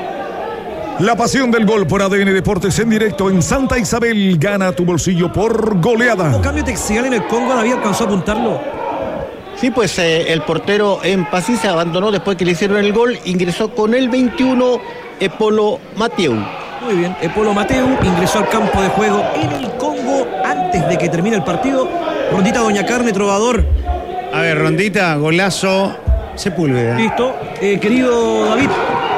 La pasión del gol por A D N Deportes en directo en Santa Isabel. Gana tu bolsillo por goleada. ¿Un cambio textil en el Congo? ¿Nadie alcanzó a apuntarlo? Sí, pues eh, el portero Empasí se abandonó después que le hicieron el gol. Ingresó con el veintiuno Epolo Mateu. Muy bien, Epolo Mateu ingresó al campo de juego en el Congo antes de que termine el partido. Rondita Doña Carne, Trovador. A ver, Rondita, golazo, Sepúlveda. Listo. Eh, querido David.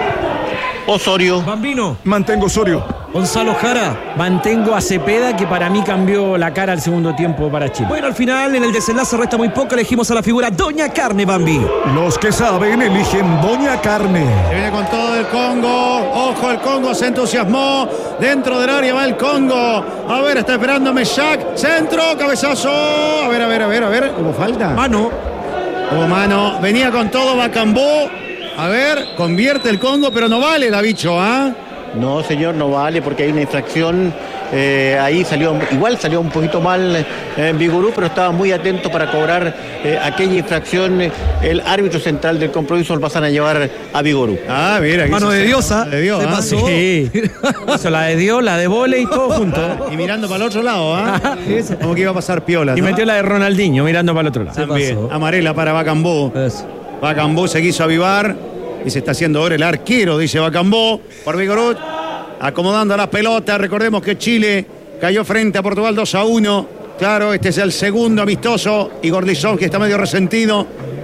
Osorio. Bambino. Mantengo Osorio. Gonzalo Jara. Mantengo a Cepeda, que para mí cambió la cara al segundo tiempo para Chile. Bueno, al final, en el desenlace resta muy poco. Elegimos a la figura Doña Carne, Bambi. Los que saben eligen Doña Carne. Se viene con todo el Congo. Ojo, el Congo se entusiasmó. Dentro del área va el Congo. A ver, está esperando Meshak. Centro, cabezazo. A ver, a ver, a ver, a ver. ¿Hubo falta? Mano. Hubo mano. Venía con todo Bacambó. A ver, convierte el Congo, pero no vale la bicho, ¿ah? ¿eh? No, señor, no vale porque hay una infracción. Eh, ahí salió, igual salió un poquito mal eh, Vigorú, pero estaba muy atento para cobrar eh, aquella infracción. Eh, el árbitro central del compromiso lo pasan a llevar a Vigorú. Ah, mira. Mano de diosa. De Dios, se ¿ah? pasó. Sí. Eso, la de Dios, la de vole y todo junto. Y mirando para el otro lado, ¿ah? Como que iba a pasar piola, Y ¿no? metió la de Ronaldinho mirando para el otro lado. También. pasó. Amarela para Bacambó. Eso. Bacambó se quiso avivar y se está haciendo ahora el arquero, dice Bacambó, por Vigorú, acomodando las pelotas. Recordemos que Chile cayó frente a Portugal dos a uno. Claro, este es el segundo amistoso. Igor Lizón, que está medio resentido.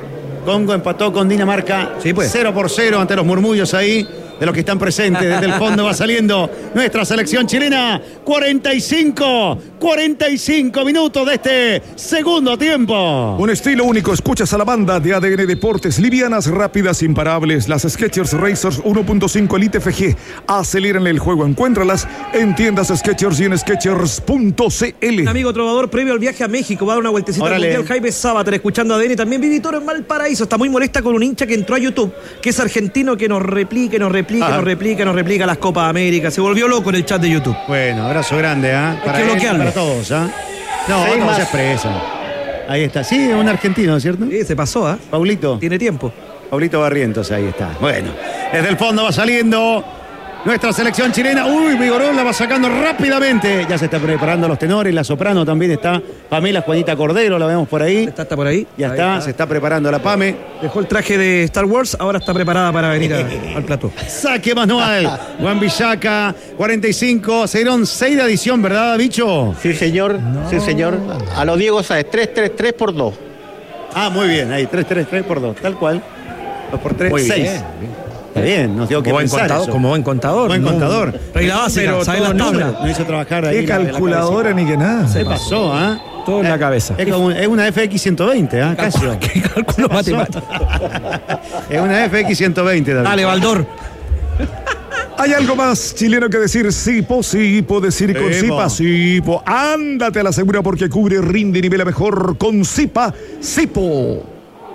Congo empató con Dinamarca Sí, pues. cero por cero ante los murmullos ahí de los que están presentes. Desde el fondo va saliendo nuestra selección chilena. cuarenta y cinco, cuarenta y cinco minutos de este segundo tiempo. Un estilo único. Escuchas a la banda de A D N Deportes. Livianas, rápidas, imparables. Las Skechers Racers uno punto cinco Elite F G. Aceleran el juego. Encuéntralas en tiendas Skechers y en skechers punto c l. Amigo Trovador, previo al viaje a México, va a dar una vueltecita al Órale. Mundial. Jaime Sábater, escuchando A D N. También Vivi Toro en Valparaíso. Está muy molesta con un hincha que entró a YouTube, que es argentino, que nos replique, nos replique, Ah. nos replica, nos replica las Copas América. Se volvió loco en el chat de YouTube. Bueno, abrazo grande, ¿ah? que él y bloquearlo. para todos, ¿ah? No, Seis no más. se expresa. Ahí está. Sí, un argentino, ¿cierto? Sí, se pasó, ¿ah? Paulito. Tiene tiempo. Paulito Barrientos, ahí está. Bueno, desde el fondo va saliendo nuestra selección chilena. Uy, Vigorón la va sacando rápidamente. Ya se está preparando los tenores, la soprano también está. Pamela Juanita Cordero, la vemos por ahí. ¿Está, está por ahí? Ya Ahí está, se está preparando la Pame. Dejó el traje de Star Wars, ahora está preparada para venir a- al plató. Saque manual. Juan Villaca, cuarenta y cinco. Se dieron seis de adición, ¿verdad, bicho? Sí, señor, sí, señor. A los Diego Sáez, tres tres tres por dos. Ah, muy bien, ahí, tres, tres, tres por dos, tal cual. dos por tres, Muy seis. bien. Está bien, nos dio que Como buen pensar contador. eso. Como buen contador. Buen No. contador. Regla básica, Pero ¿sabe todo las número. tablas? No hizo trabajar ahí. Qué la- la calculadora cabecita. ni que nada. Se pasó, ¿ah? Todo en la cabeza. Es, como, es una F X ciento veinte, ¿ah? Casi. ¿Qué cálculo matemático? Es una F X ciento veinte, David. Dale, Baldor. ¿Hay algo más chileno que decir? Sipo, Sipo, decir con Sipo. Sipa, Sipo. Ándate a la segura porque cubre, rinde y nivela mejor con Sipa, Sipo.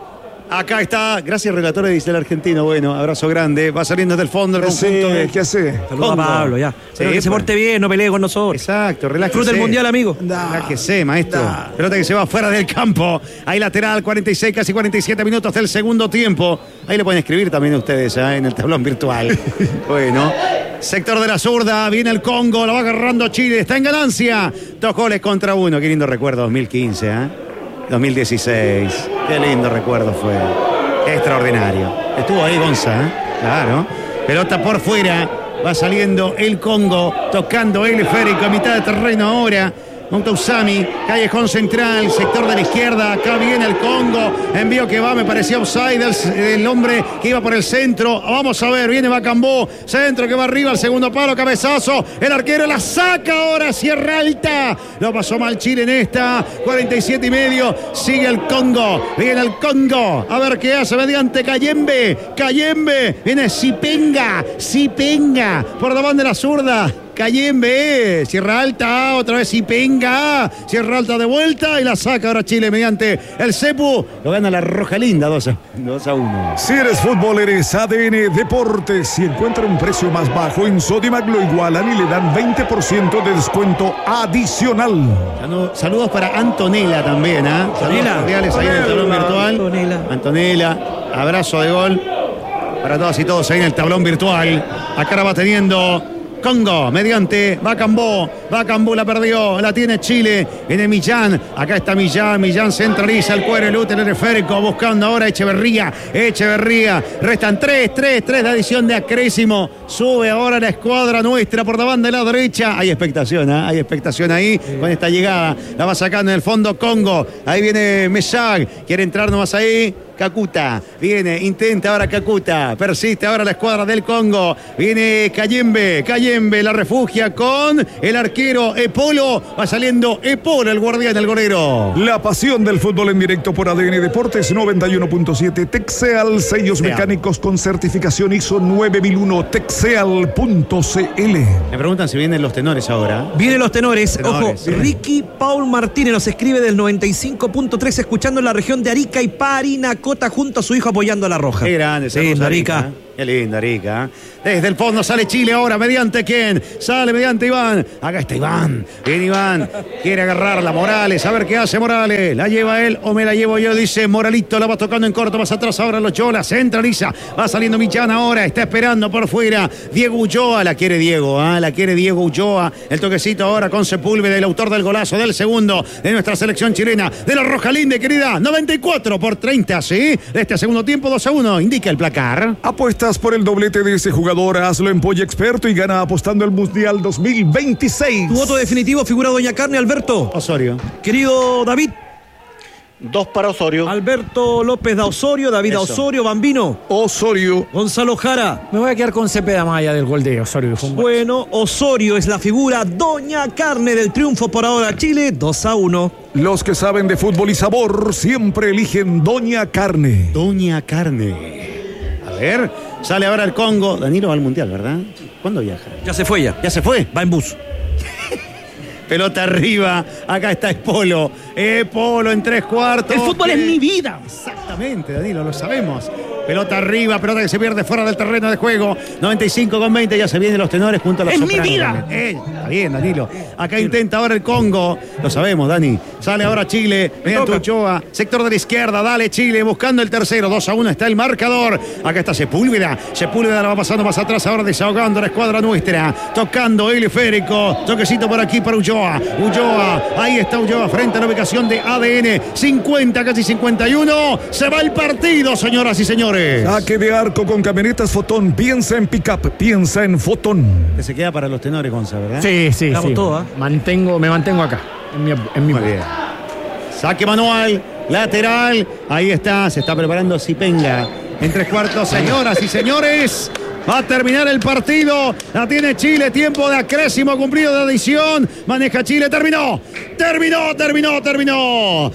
Acá está, gracias relatores, dice el argentino. Bueno, abrazo grande. Va saliendo desde el fondo el ¿Qué conjunto hace? de... ¿Qué hace? Saludos a Congo. Pablo, ya. Pero Sí, que se pues. porte bien, no pelee con nosotros. Exacto, relájese. Disfruta el mundial, amigo. Relájese, maestro. Pelota que se va fuera del campo. Ahí lateral, cuarenta y seis, casi cuarenta y siete minutos del segundo tiempo. Ahí le pueden escribir también ustedes, ¿eh? En el tablón virtual. Bueno. Sector de la zurda, viene el Congo, lo va agarrando Chile, está en ganancia. Dos goles contra uno. Qué lindo recuerdo, dos mil quince, ¿eh? dos mil dieciséis. Qué lindo recuerdo fue. Extraordinario. Estuvo ahí Gonza, ¿eh? Claro. Pelota por fuera. Va saliendo el Congo, tocando el esférico a mitad de terreno ahora. Montausami, callejón central, sector de la izquierda, acá viene el Congo, envío que va, me parecía offside del, del hombre que iba por el centro, vamos a ver, viene Bacambó, centro que va arriba, el segundo palo, cabezazo, el arquero la saca ahora, Sierra Alta, lo pasó mal Chile en esta, cuarenta y siete y medio, sigue el Congo, viene el Congo, a ver qué hace mediante Cayembe, Cayembe, viene Sipenga, Sipenga, por la banda de la zurda. Cayembe, Sierra Alta, otra vez Ipenga, Sierra Alta de vuelta y la saca ahora Chile mediante el Cepu, lo gana la Roja Linda dos a uno. Si eres fútbol, eres A D N Deportes. Si encuentra un precio más bajo en Sodimac, lo igualan y le dan veinte por ciento de descuento adicional. Saludos, saludos para Antonella también, ¿ah? ¿eh? Saludos cordiales ahí en el tablón virtual. Antonella. Antonella, abrazo de gol para todas y todos ahí en el tablón virtual. Acá la va teniendo Congo, mediante Bacambó. Bacambó la perdió, la tiene Chile. Viene Millán, acá está Millán. Millán centraliza el cuero, el útero, el reférico, buscando ahora Echeverría. Echeverría, restan tres, tres, tres de adición de acrésimo. Sube ahora la escuadra nuestra por la banda de la derecha. Hay expectación, ¿eh? Hay expectación ahí con esta llegada. La va sacando en el fondo Congo. Ahí viene Mesag, quiere entrar nomás ahí. Kakuta, viene, intenta ahora Kakuta, persiste ahora la escuadra del Congo, viene Kayembe, Kayembe la refugia con el arquero Epolo, va saliendo Epolo, el guardián, el golero. La pasión del fútbol en directo por A D N Deportes noventa y uno punto siete, Texeal, sellos Texeal. mecánicos con certificación I S O nueve mil uno, texeal punto c l. Me preguntan si vienen los tenores ahora. Vienen los tenores, Tenores, ojo, sí. Ricky Paul Martínez nos escribe del noventa y cinco punto tres, escuchando en la región de Arica y Parinacota junto a su hijo apoyando a la Roja. Qué grande, sí, Arica. Arica. Qué linda Arica. Desde el fondo sale Chile ahora, mediante quién. Sale mediante Iván. Acá está Iván. Bien Iván. Quiere agarrarla Morales. A ver qué hace Morales. ¿La lleva él o me la llevo yo? Dice Moralito. La va tocando en corto. Más atrás ahora los Cholas. Centraliza. Va saliendo Millán ahora. Está esperando por fuera. Diego Ulloa. La quiere Diego. ¿eh? La quiere Diego Ulloa. El toquecito ahora con Sepúlveda, el autor del golazo del segundo de nuestra selección chilena. De la Roja Linde, querida. noventa y cuatro por treinta, ¿sí? De este segundo tiempo, dos a uno. Indica el placar. Apuestas por el doblete de ese jugador, hazlo en Polla Experto y gana apostando al Mundial dos mil veintiséis. Tu voto definitivo, figura Doña Carne, Alberto. Osorio. Querido David. Dos para Osorio. Alberto López da Osorio, David da Eso. Osorio, Bambino. Osorio. Gonzalo Jara. Me voy a quedar con Cepeda más allá del gol de Osorio. Que fue un gol. Bueno, Osorio es la figura Doña Carne del triunfo por ahora Chile, dos a uno. Los que saben de fútbol y sabor siempre eligen Doña Carne. Doña Carne. A ver, sale ahora el Congo. Danilo va al Mundial, ¿verdad? ¿Cuándo viaja? Ya se fue ya. ¿Ya se fue? Va en bus. Pelota arriba. Acá está Espolo. Espolo en tres cuartos. El fútbol es mi vida. Exactamente, Danilo, lo sabemos. Pelota arriba, pelota que se pierde fuera del terreno de juego. noventa y cinco con veinte, ya se vienen los tenores junto a los ¡Es mi sopranos vida! también. Eh, está bien, Danilo. Acá intenta ahora el Congo. Lo sabemos, Dani. Sale ahora Chile, mediante Ochoa. Sector de la izquierda, dale Chile, buscando el tercero. dos a uno está el marcador. Acá está Sepúlveda. Sepúlveda la va pasando más atrás, ahora desahogando la escuadra nuestra. Tocando el esférico. Toquecito por aquí para Ulloa. Ulloa, ahí está Ulloa frente a la ubicación de A D N. cincuenta, casi cincuenta y uno. Se va el partido, señoras y señores. Saque de arco con camionetas Fotón. Piensa en pick-up, piensa en Fotón. Que se queda para los tenores, Gonza, ¿verdad? Sí, sí, Hagamos sí. todo, ¿eh? Mantengo, me mantengo acá. En mi, en mi Muy bien. Saque manual, lateral. Ahí está, se está preparando Zipenga. En tres cuartos, señoras y señores. Va a terminar el partido. La tiene Chile. Tiempo de acrésimo cumplido de adición. Maneja Chile. Terminó. Terminó, terminó, terminó.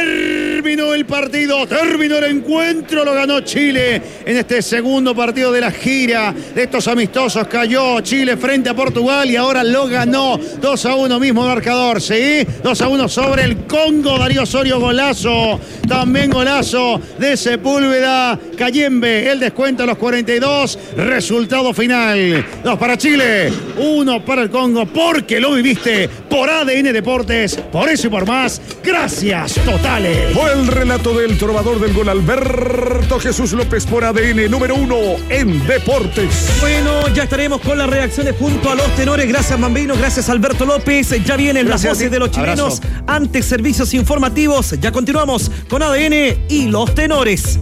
Terminó el partido. Terminó el encuentro. Lo ganó Chile en este segundo partido de la gira de estos amistosos. Cayó Chile frente a Portugal y ahora lo ganó. dos a uno mismo marcador. Sí. dos a uno sobre el Congo. Darío Osorio, golazo. También golazo de Sepúlveda. Kayembe. El descuento a los cuarenta y dos. Resultado final. Dos para Chile, uno para el Congo, porque lo viviste por A D N Deportes. Por eso y por más, gracias totales. Fue el relato del trovador del gol Alberto Jesús López por A D N número uno en Deportes. Bueno, ya estaremos con las reacciones junto a los tenores. Gracias, Bambino. Gracias, Alberto López. Ya vienen Gracias, las voces sí. de los chilenos Abrazo. ante servicios informativos. Ya continuamos con A D N y los tenores.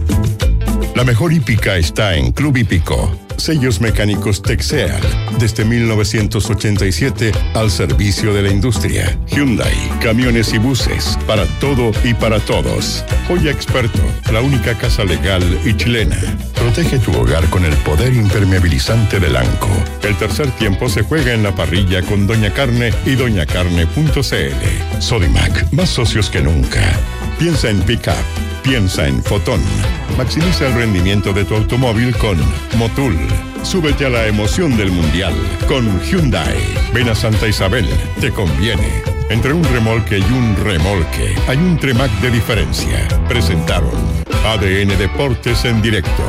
La mejor hípica está en Club Hípico. Sellos mecánicos Texeal. Desde mil novecientos ochenta y siete al servicio de la industria. Hyundai, camiones y buses. Para todo y para todos. Joya Experto, la única casa legal y chilena. Protege tu hogar con el poder impermeabilizante del ANCO. El tercer tiempo se juega en la parrilla con Doña Carne y doña carne punto c l. Sodimac, más socios que nunca. Piensa en pick-up. Piensa en Fotón. Maximiza el rendimiento de tu automóvil con Motul. Súbete a la emoción del Mundial con Hyundai. Ven a Santa Isabel, te conviene. Entre un remolque y un remolque hay un Tremac de diferencia. Presentaron A D N Deportes en directo.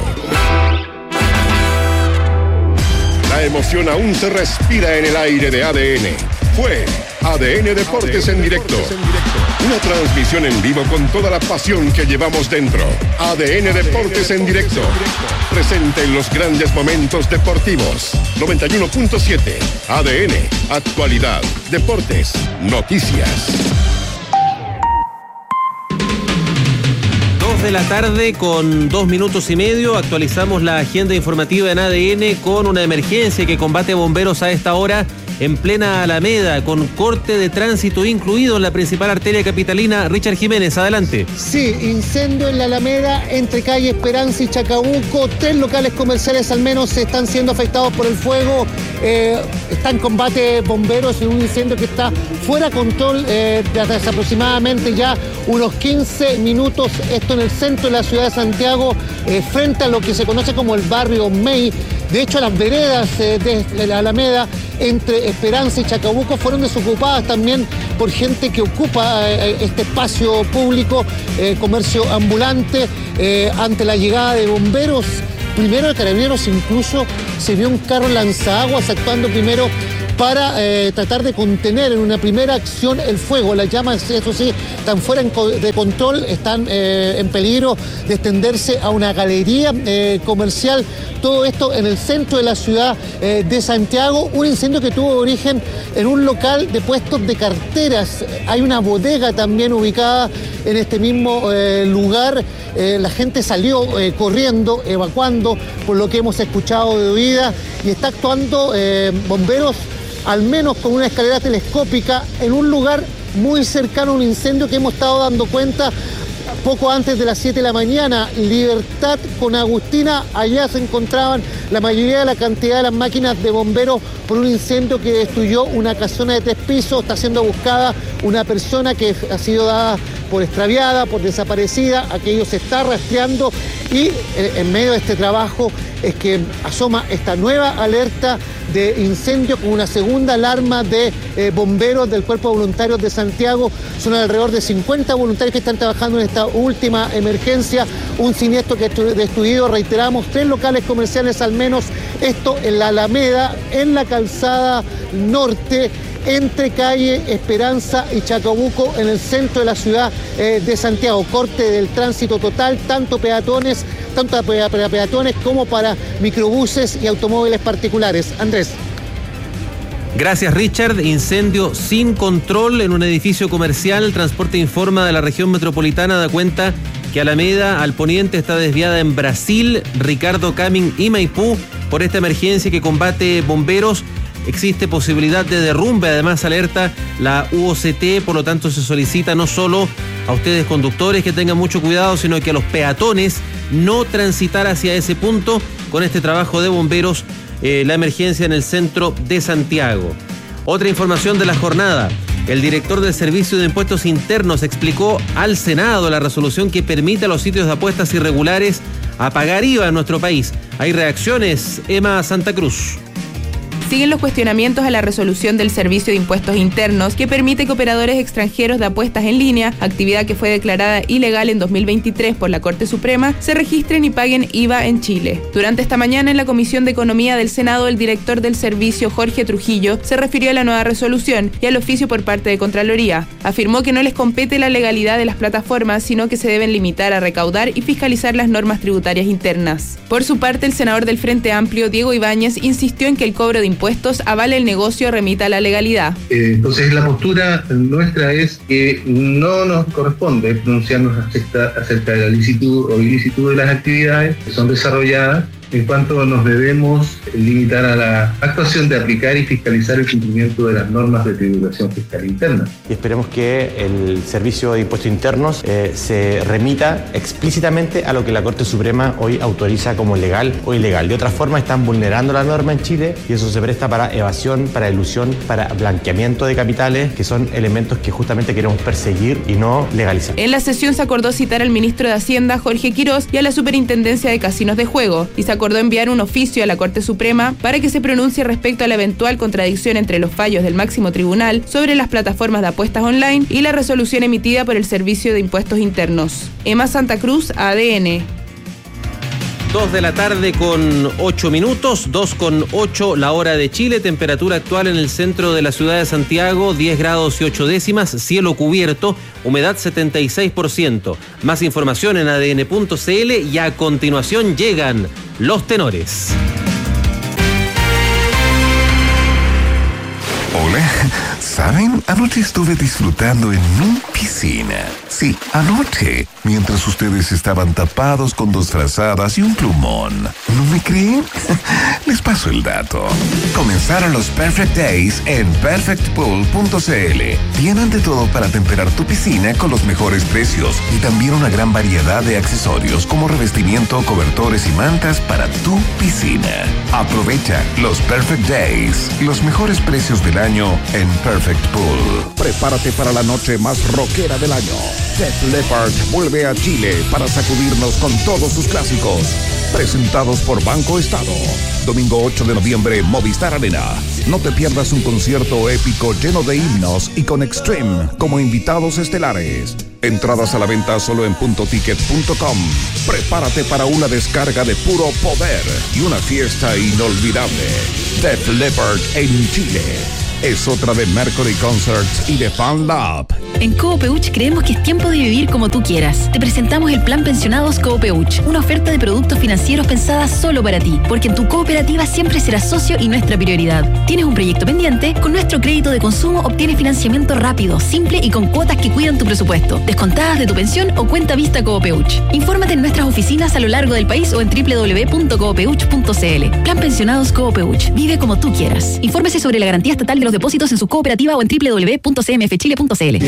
La emoción aún se respira en el aire de A D N. Fue A D N Deportes en directo. Una transmisión en vivo con toda la pasión que llevamos dentro. A D N Deportes en directo. Presente en los grandes momentos deportivos. noventa y uno punto siete. A D N. Actualidad. Deportes. Noticias. De la tarde con dos minutos y medio actualizamos la agenda informativa en A D N con una emergencia que combate bomberos a esta hora en plena Alameda, con corte de tránsito incluido en la principal arteria capitalina. Richard Jiménez, adelante. Sí, incendio en la Alameda entre calle Esperanza y Chacabuco. Tres locales comerciales al menos están siendo afectados por el fuego. Eh, está en combate bomberos en un incendio que está fuera de control eh, desde aproximadamente ya unos quince minutos. Esto en el centro de la ciudad de Santiago, eh, frente a lo que se conoce como el barrio May. De hecho, las veredas eh, de la Alameda entre Esperanza y Chacabuco fueron desocupadas también por gente que ocupa eh, este espacio público, eh, comercio ambulante, eh, ante la llegada de bomberos. Primero de Carabineros, incluso se vio un carro lanzaguas actuando primero para eh, tratar de contener en una primera acción el fuego. Las llamas, eso sí, están fuera de control, están eh, en peligro de extenderse a una galería eh, comercial. Todo esto en el centro de la ciudad eh, de Santiago. Un incendio que tuvo origen en un local de puestos de carteras. Hay una bodega también ubicada en este mismo eh, lugar. Eh, la gente salió eh, corriendo, evacuando, por lo que hemos escuchado de oída, y está actuando eh, bomberos al menos con una escalera telescópica en un lugar muy cercano a un incendio que hemos estado dando cuenta poco antes de las siete de la mañana. Libertad con Agustina, allá se encontraban la mayoría de la cantidad de las máquinas de bomberos por un incendio que destruyó una casona de tres pisos. Está siendo buscada una persona que ha sido dada por extraviada, por desaparecida. Aquello se está rastreando y en medio de este trabajo es que asoma esta nueva alerta de incendio con una segunda alarma de eh, bomberos del Cuerpo de Voluntarios de Santiago. Son alrededor de cincuenta voluntarios que están trabajando en esta última emergencia. Un siniestro que ha destruido, reiteramos, tres locales comerciales al menos. Esto en la Alameda, en la calzada norte, entre calle Esperanza y Chacabuco, en el centro de la ciudad eh, de Santiago. Corte del tránsito total, tanto peatones, tanto para peatones como para microbuses y automóviles particulares. Andrés. Gracias, Richard. Incendio sin control en un edificio comercial. Transporte informa de la región metropolitana, da cuenta que Alameda al poniente está desviada en Brasil, Ricardo Camin y Maipú por esta emergencia que combate bomberos. Existe posibilidad de derrumbe, además alerta la U O C T, por lo tanto se solicita no solo a ustedes conductores que tengan mucho cuidado, sino que a los peatones no transitar hacia ese punto con este trabajo de bomberos, eh, la emergencia en el centro de Santiago. Otra información de la jornada. El director del Servicio de Impuestos Internos explicó al Senado la resolución que permite a los sitios de apuestas irregulares a pagar I V A en nuestro país. Hay reacciones, Emma Santa Cruz. Siguen los cuestionamientos a la resolución del Servicio de Impuestos Internos que permite que operadores extranjeros de apuestas en línea, actividad que fue declarada ilegal en dos mil veintitrés por la Corte Suprema, se registren y paguen I V A en Chile. Durante esta mañana en la Comisión de Economía del Senado, el director del servicio, Jorge Trujillo, se refirió a la nueva resolución y al oficio por parte de Contraloría. Afirmó que no les compete la legalidad de las plataformas, sino que se deben limitar a recaudar y fiscalizar las normas tributarias internas. Por su parte, el senador del Frente Amplio, Diego Ibáñez, insistió en que el cobro de impuestos avale el negocio, remita a la legalidad. Eh, entonces la postura nuestra es que no nos corresponde pronunciarnos acerca, acerca de la licitud o ilicitud de las actividades que son desarrolladas, en cuanto nos debemos limitar a la actuación de aplicar y fiscalizar el cumplimiento de las normas de tributación fiscal interna. Y esperemos que el Servicio de Impuestos Internos eh, se remita explícitamente a lo que la Corte Suprema hoy autoriza como legal o ilegal. De otra forma están vulnerando la norma en Chile y eso se presta para evasión, para elusión, para blanqueamiento de capitales, que son elementos que justamente queremos perseguir y no legalizar. En la sesión se acordó citar al ministro de Hacienda, Jorge Quirós, y a la Superintendencia de Casinos de Juego, y se acordó enviar un oficio a la Corte Suprema para que se pronuncie respecto a la eventual contradicción entre los fallos del máximo tribunal sobre las plataformas de apuestas online y la resolución emitida por el Servicio de Impuestos Internos. Emma Santa Cruz, A D N. dos de la tarde con ocho minutos, dos con ocho la hora de Chile, temperatura actual en el centro de la ciudad de Santiago, diez grados y ocho décimas, cielo cubierto, humedad setenta y seis por ciento. Más información en A D N punto C L y a continuación llegan los tenores. Hola, ¿saben? Anoche estuve disfrutando en mi piscina. Sí, anoche, mientras ustedes estaban tapados con dos frazadas y un plumón. ¿No me creen? Les paso el dato. Comenzaron los Perfect Days en perfect pool punto c l. Tienen de todo para temperar tu piscina con los mejores precios y también una gran variedad de accesorios como revestimiento, cobertores y mantas para tu piscina. Aprovecha los Perfect Days, los mejores precios del año en Perfect Pool. Prepárate para la noche más rockera del año. Def Leppard vuelve a Chile para sacudirnos con todos sus clásicos. Presentados por Banco Estado. Domingo ocho de noviembre, Movistar Arena. No te pierdas un concierto épico lleno de himnos y con Extreme como invitados estelares. Entradas a la venta solo en punto ticket punto com. Prepárate para una descarga de puro poder y una fiesta inolvidable. Def Leppard en Chile. Es otra de Mercury Concerts y de Fan Lab. En Coopeuch creemos que es tiempo de vivir como tú quieras. Te presentamos el Plan Pensionados Coopeuch, una oferta de productos financieros pensada solo para ti, porque en tu cooperativa siempre serás socio y nuestra prioridad. ¿Tienes un proyecto pendiente? Con nuestro crédito de consumo obtienes financiamiento rápido, simple y con cuotas que cuidan tu presupuesto, descontadas de tu pensión o cuenta vista Coopeuch. Infórmate en nuestras oficinas a lo largo del país o en doble u doble u doble u punto coopeuch punto c l. Plan Pensionados Coopeuch. Vive como tú quieras. Infórmese sobre la garantía estatal de los depósitos en su cooperativa o en doble u doble u doble u punto c m f chile punto c l.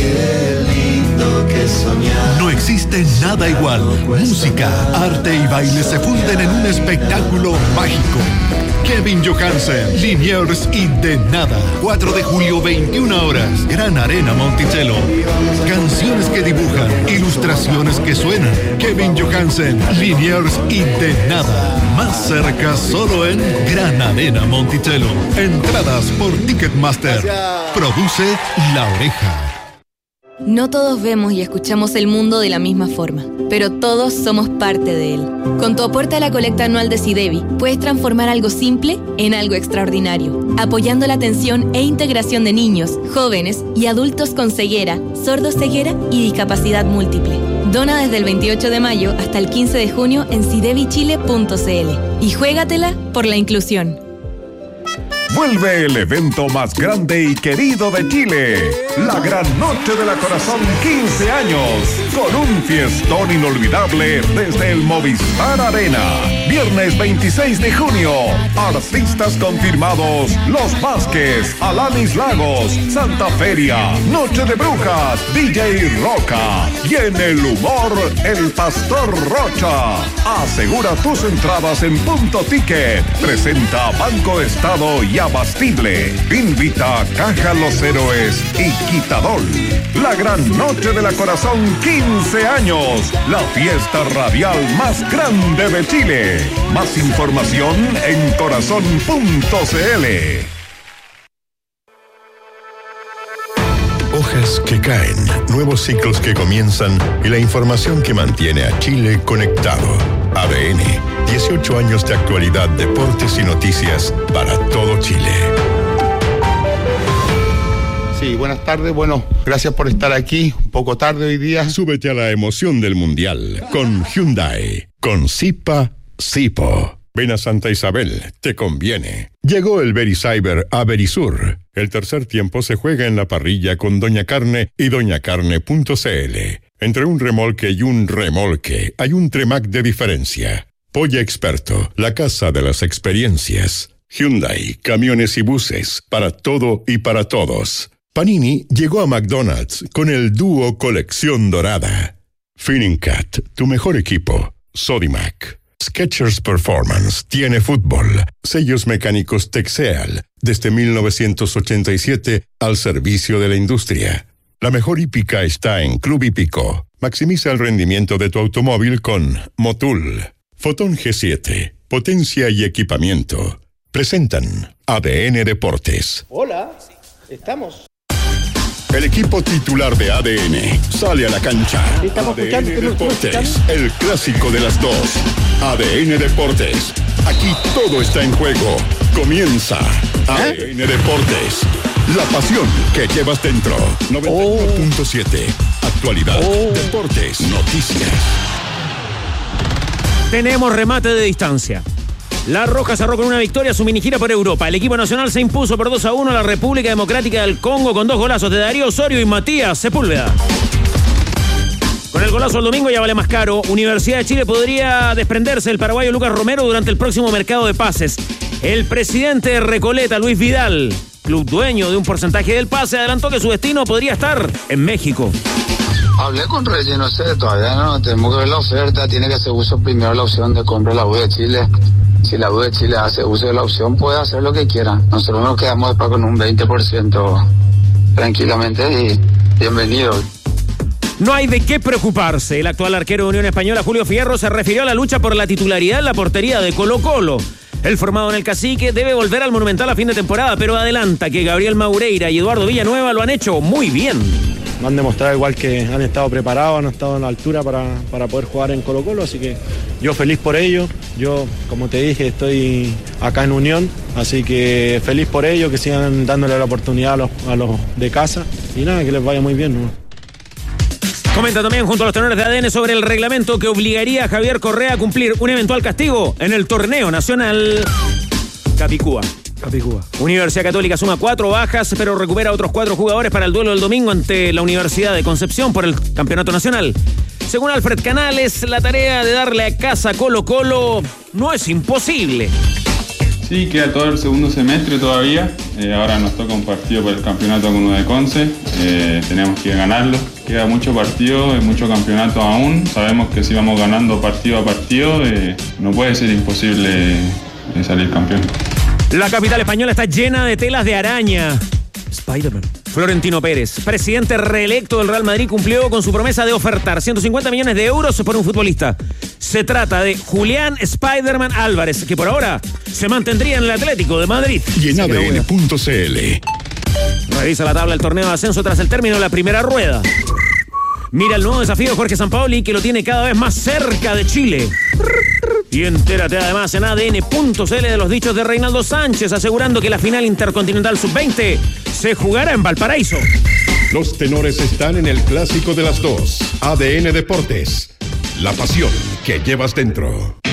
No existe nada igual. Música, arte y baile se funden en un espectáculo mágico. Kevin Johansen, Liniers y De Nada. cuatro de julio, veintiuna horas. Gran Arena Monticello. Canciones que dibujan, ilustraciones que suenan. Kevin Johansen, Liniers y De Nada. Más cerca solo en Gran Arena Monticello. Entradas por Ticketmaster. Produce La Oreja. No todos vemos y escuchamos el mundo de la misma forma, pero todos somos parte de él. Con tu aporte a la colecta anual de SIDEBI, puedes transformar algo simple en algo extraordinario, apoyando la atención e integración de niños, jóvenes y adultos con ceguera, sordoceguera y discapacidad múltiple. Dona desde el veintiocho de mayo hasta el quince de junio en sidebi chile punto c l y juégatela por la inclusión. Vuelve el evento más grande y querido de Chile, la Gran Noche de la Corazón quince años, con un fiestón inolvidable desde el Movistar Arena. Viernes veintiséis de junio, artistas confirmados, Los Vázquez, Alanis Lagos, Santa Feria, Noche de Brujas, D J Roca y en el humor, el Pastor Rocha. Asegura tus entradas en Punto Ticket. Presenta Banco Estado y Abastible. Invita Caja Los Héroes y Quitadol. La Gran Noche de la Corazón quince años. La fiesta radial más grande de Chile. Más información en corazón punto c l. Hojas que caen, nuevos ciclos que comienzan y la información que mantiene a Chile conectado. A D N, dieciocho años de actualidad, deportes y noticias para todo Chile. Sí, buenas tardes. Bueno, gracias por estar aquí. Un poco tarde hoy día. Súbete a la emoción del Mundial con Hyundai. Con Zipa, Zipo. Ven a Santa Isabel, te conviene. Llegó el Vericyber a Verisur. El tercer tiempo se juega en la parrilla con Doña Carne y doña carne punto c l. Entre un remolque y un remolque hay un Tremac de diferencia. Polla Experto, la casa de las experiencias. Hyundai, camiones y buses, para todo y para todos. Panini llegó a McDonald's con el dúo Colección Dorada. Finningcat, tu mejor equipo. Sodimac. Skechers Performance tiene fútbol. Sellos mecánicos Texeal, desde mil novecientos ochenta y siete al servicio de la industria. La mejor hípica está en Club Hípico. Maximiza el rendimiento de tu automóvil con Motul. Fotón G siete, potencia y equipamiento. Presentan A D N Deportes. Hola, estamos. El equipo titular de A D N sale a la cancha. Estamos A D N escuchando, estamos Deportes, el clásico de las dos. A D N Deportes. Aquí todo está en juego. Comienza A D N Deportes. La pasión que llevas dentro. noventa y uno punto siete. Actualidad, oh. Deportes, noticias. Tenemos remate de distancia. La Roja cerró con una victoria su minigira por Europa. El equipo nacional se impuso por dos a uno a la República Democrática del Congo con dos golazos de Darío Osorio y Matías Sepúlveda. Con el golazo el domingo ya vale más caro. Universidad de Chile podría desprenderse del paraguayo Lucas Romero durante el próximo mercado de pases. El presidente de Recoleta, Luis Vidal, club dueño de un porcentaje del pase, adelantó que su destino podría estar en México. Hablé con Reyes, no sé, todavía no tenemos que ver la oferta, tiene que hacer uso primero la opción de compra de la U de Chile. Si la U de Chile hace uso de la opción, puede hacer lo que quiera. Nosotros nos quedamos después con un veinte por ciento tranquilamente y bienvenido. No hay de qué preocuparse. El actual arquero de Unión Española, Julio Fierro, se refirió a la lucha por la titularidad en la portería de Colo-Colo. El formado en el Cacique debe volver al Monumental a fin de temporada, pero adelanta que Gabriel Maureira y Eduardo Villanueva lo han hecho muy bien. Me han demostrado igual que han estado preparados, han estado en la altura para, para poder jugar en Colo-Colo, así que yo feliz por ello. Yo, como te dije, estoy acá en Unión, así que feliz por ello, que sigan dándole la oportunidad a los, a los de casa y nada, que les vaya muy bien, ¿no? Comenta también junto a los tenores de A D N sobre el reglamento que obligaría a Javier Correa a cumplir un eventual castigo en el torneo nacional Capicúa. Capicúa. Universidad Católica suma cuatro bajas, pero recupera otros cuatro jugadores para el duelo del domingo ante la Universidad de Concepción por el campeonato nacional. Según Alfred Canales, la tarea de darle a casa a Colo-Colo no es imposible. Sí, queda todo el segundo semestre todavía. Eh, ahora nos toca un partido por el campeonato con uno de Conce. Eh, tenemos que ganarlo. Queda mucho partido, mucho campeonato aún. Sabemos que si vamos ganando partido a partido, eh, no puede ser imposible eh, salir campeón. La capital española está llena de telas de araña. Spider-Man. Florentino Pérez, presidente reelecto del Real Madrid, cumplió con su promesa de ofertar ciento cincuenta millones de euros por un futbolista. Se trata de Julián Spider-Man Álvarez, que por ahora se mantendría en el Atlético de Madrid. Y en A D N punto C L. Revisa la tabla del torneo de ascenso tras el término de la primera rueda. Mira el nuevo desafío de Jorge Sampaoli, que lo tiene cada vez más cerca de Chile. Y entérate además en A D N punto C L de los dichos de Reinaldo Sánchez, asegurando que la final intercontinental sub veinte se jugará en Valparaíso. Los tenores están en el clásico de las dos. A D N Deportes. La pasión que llevas dentro.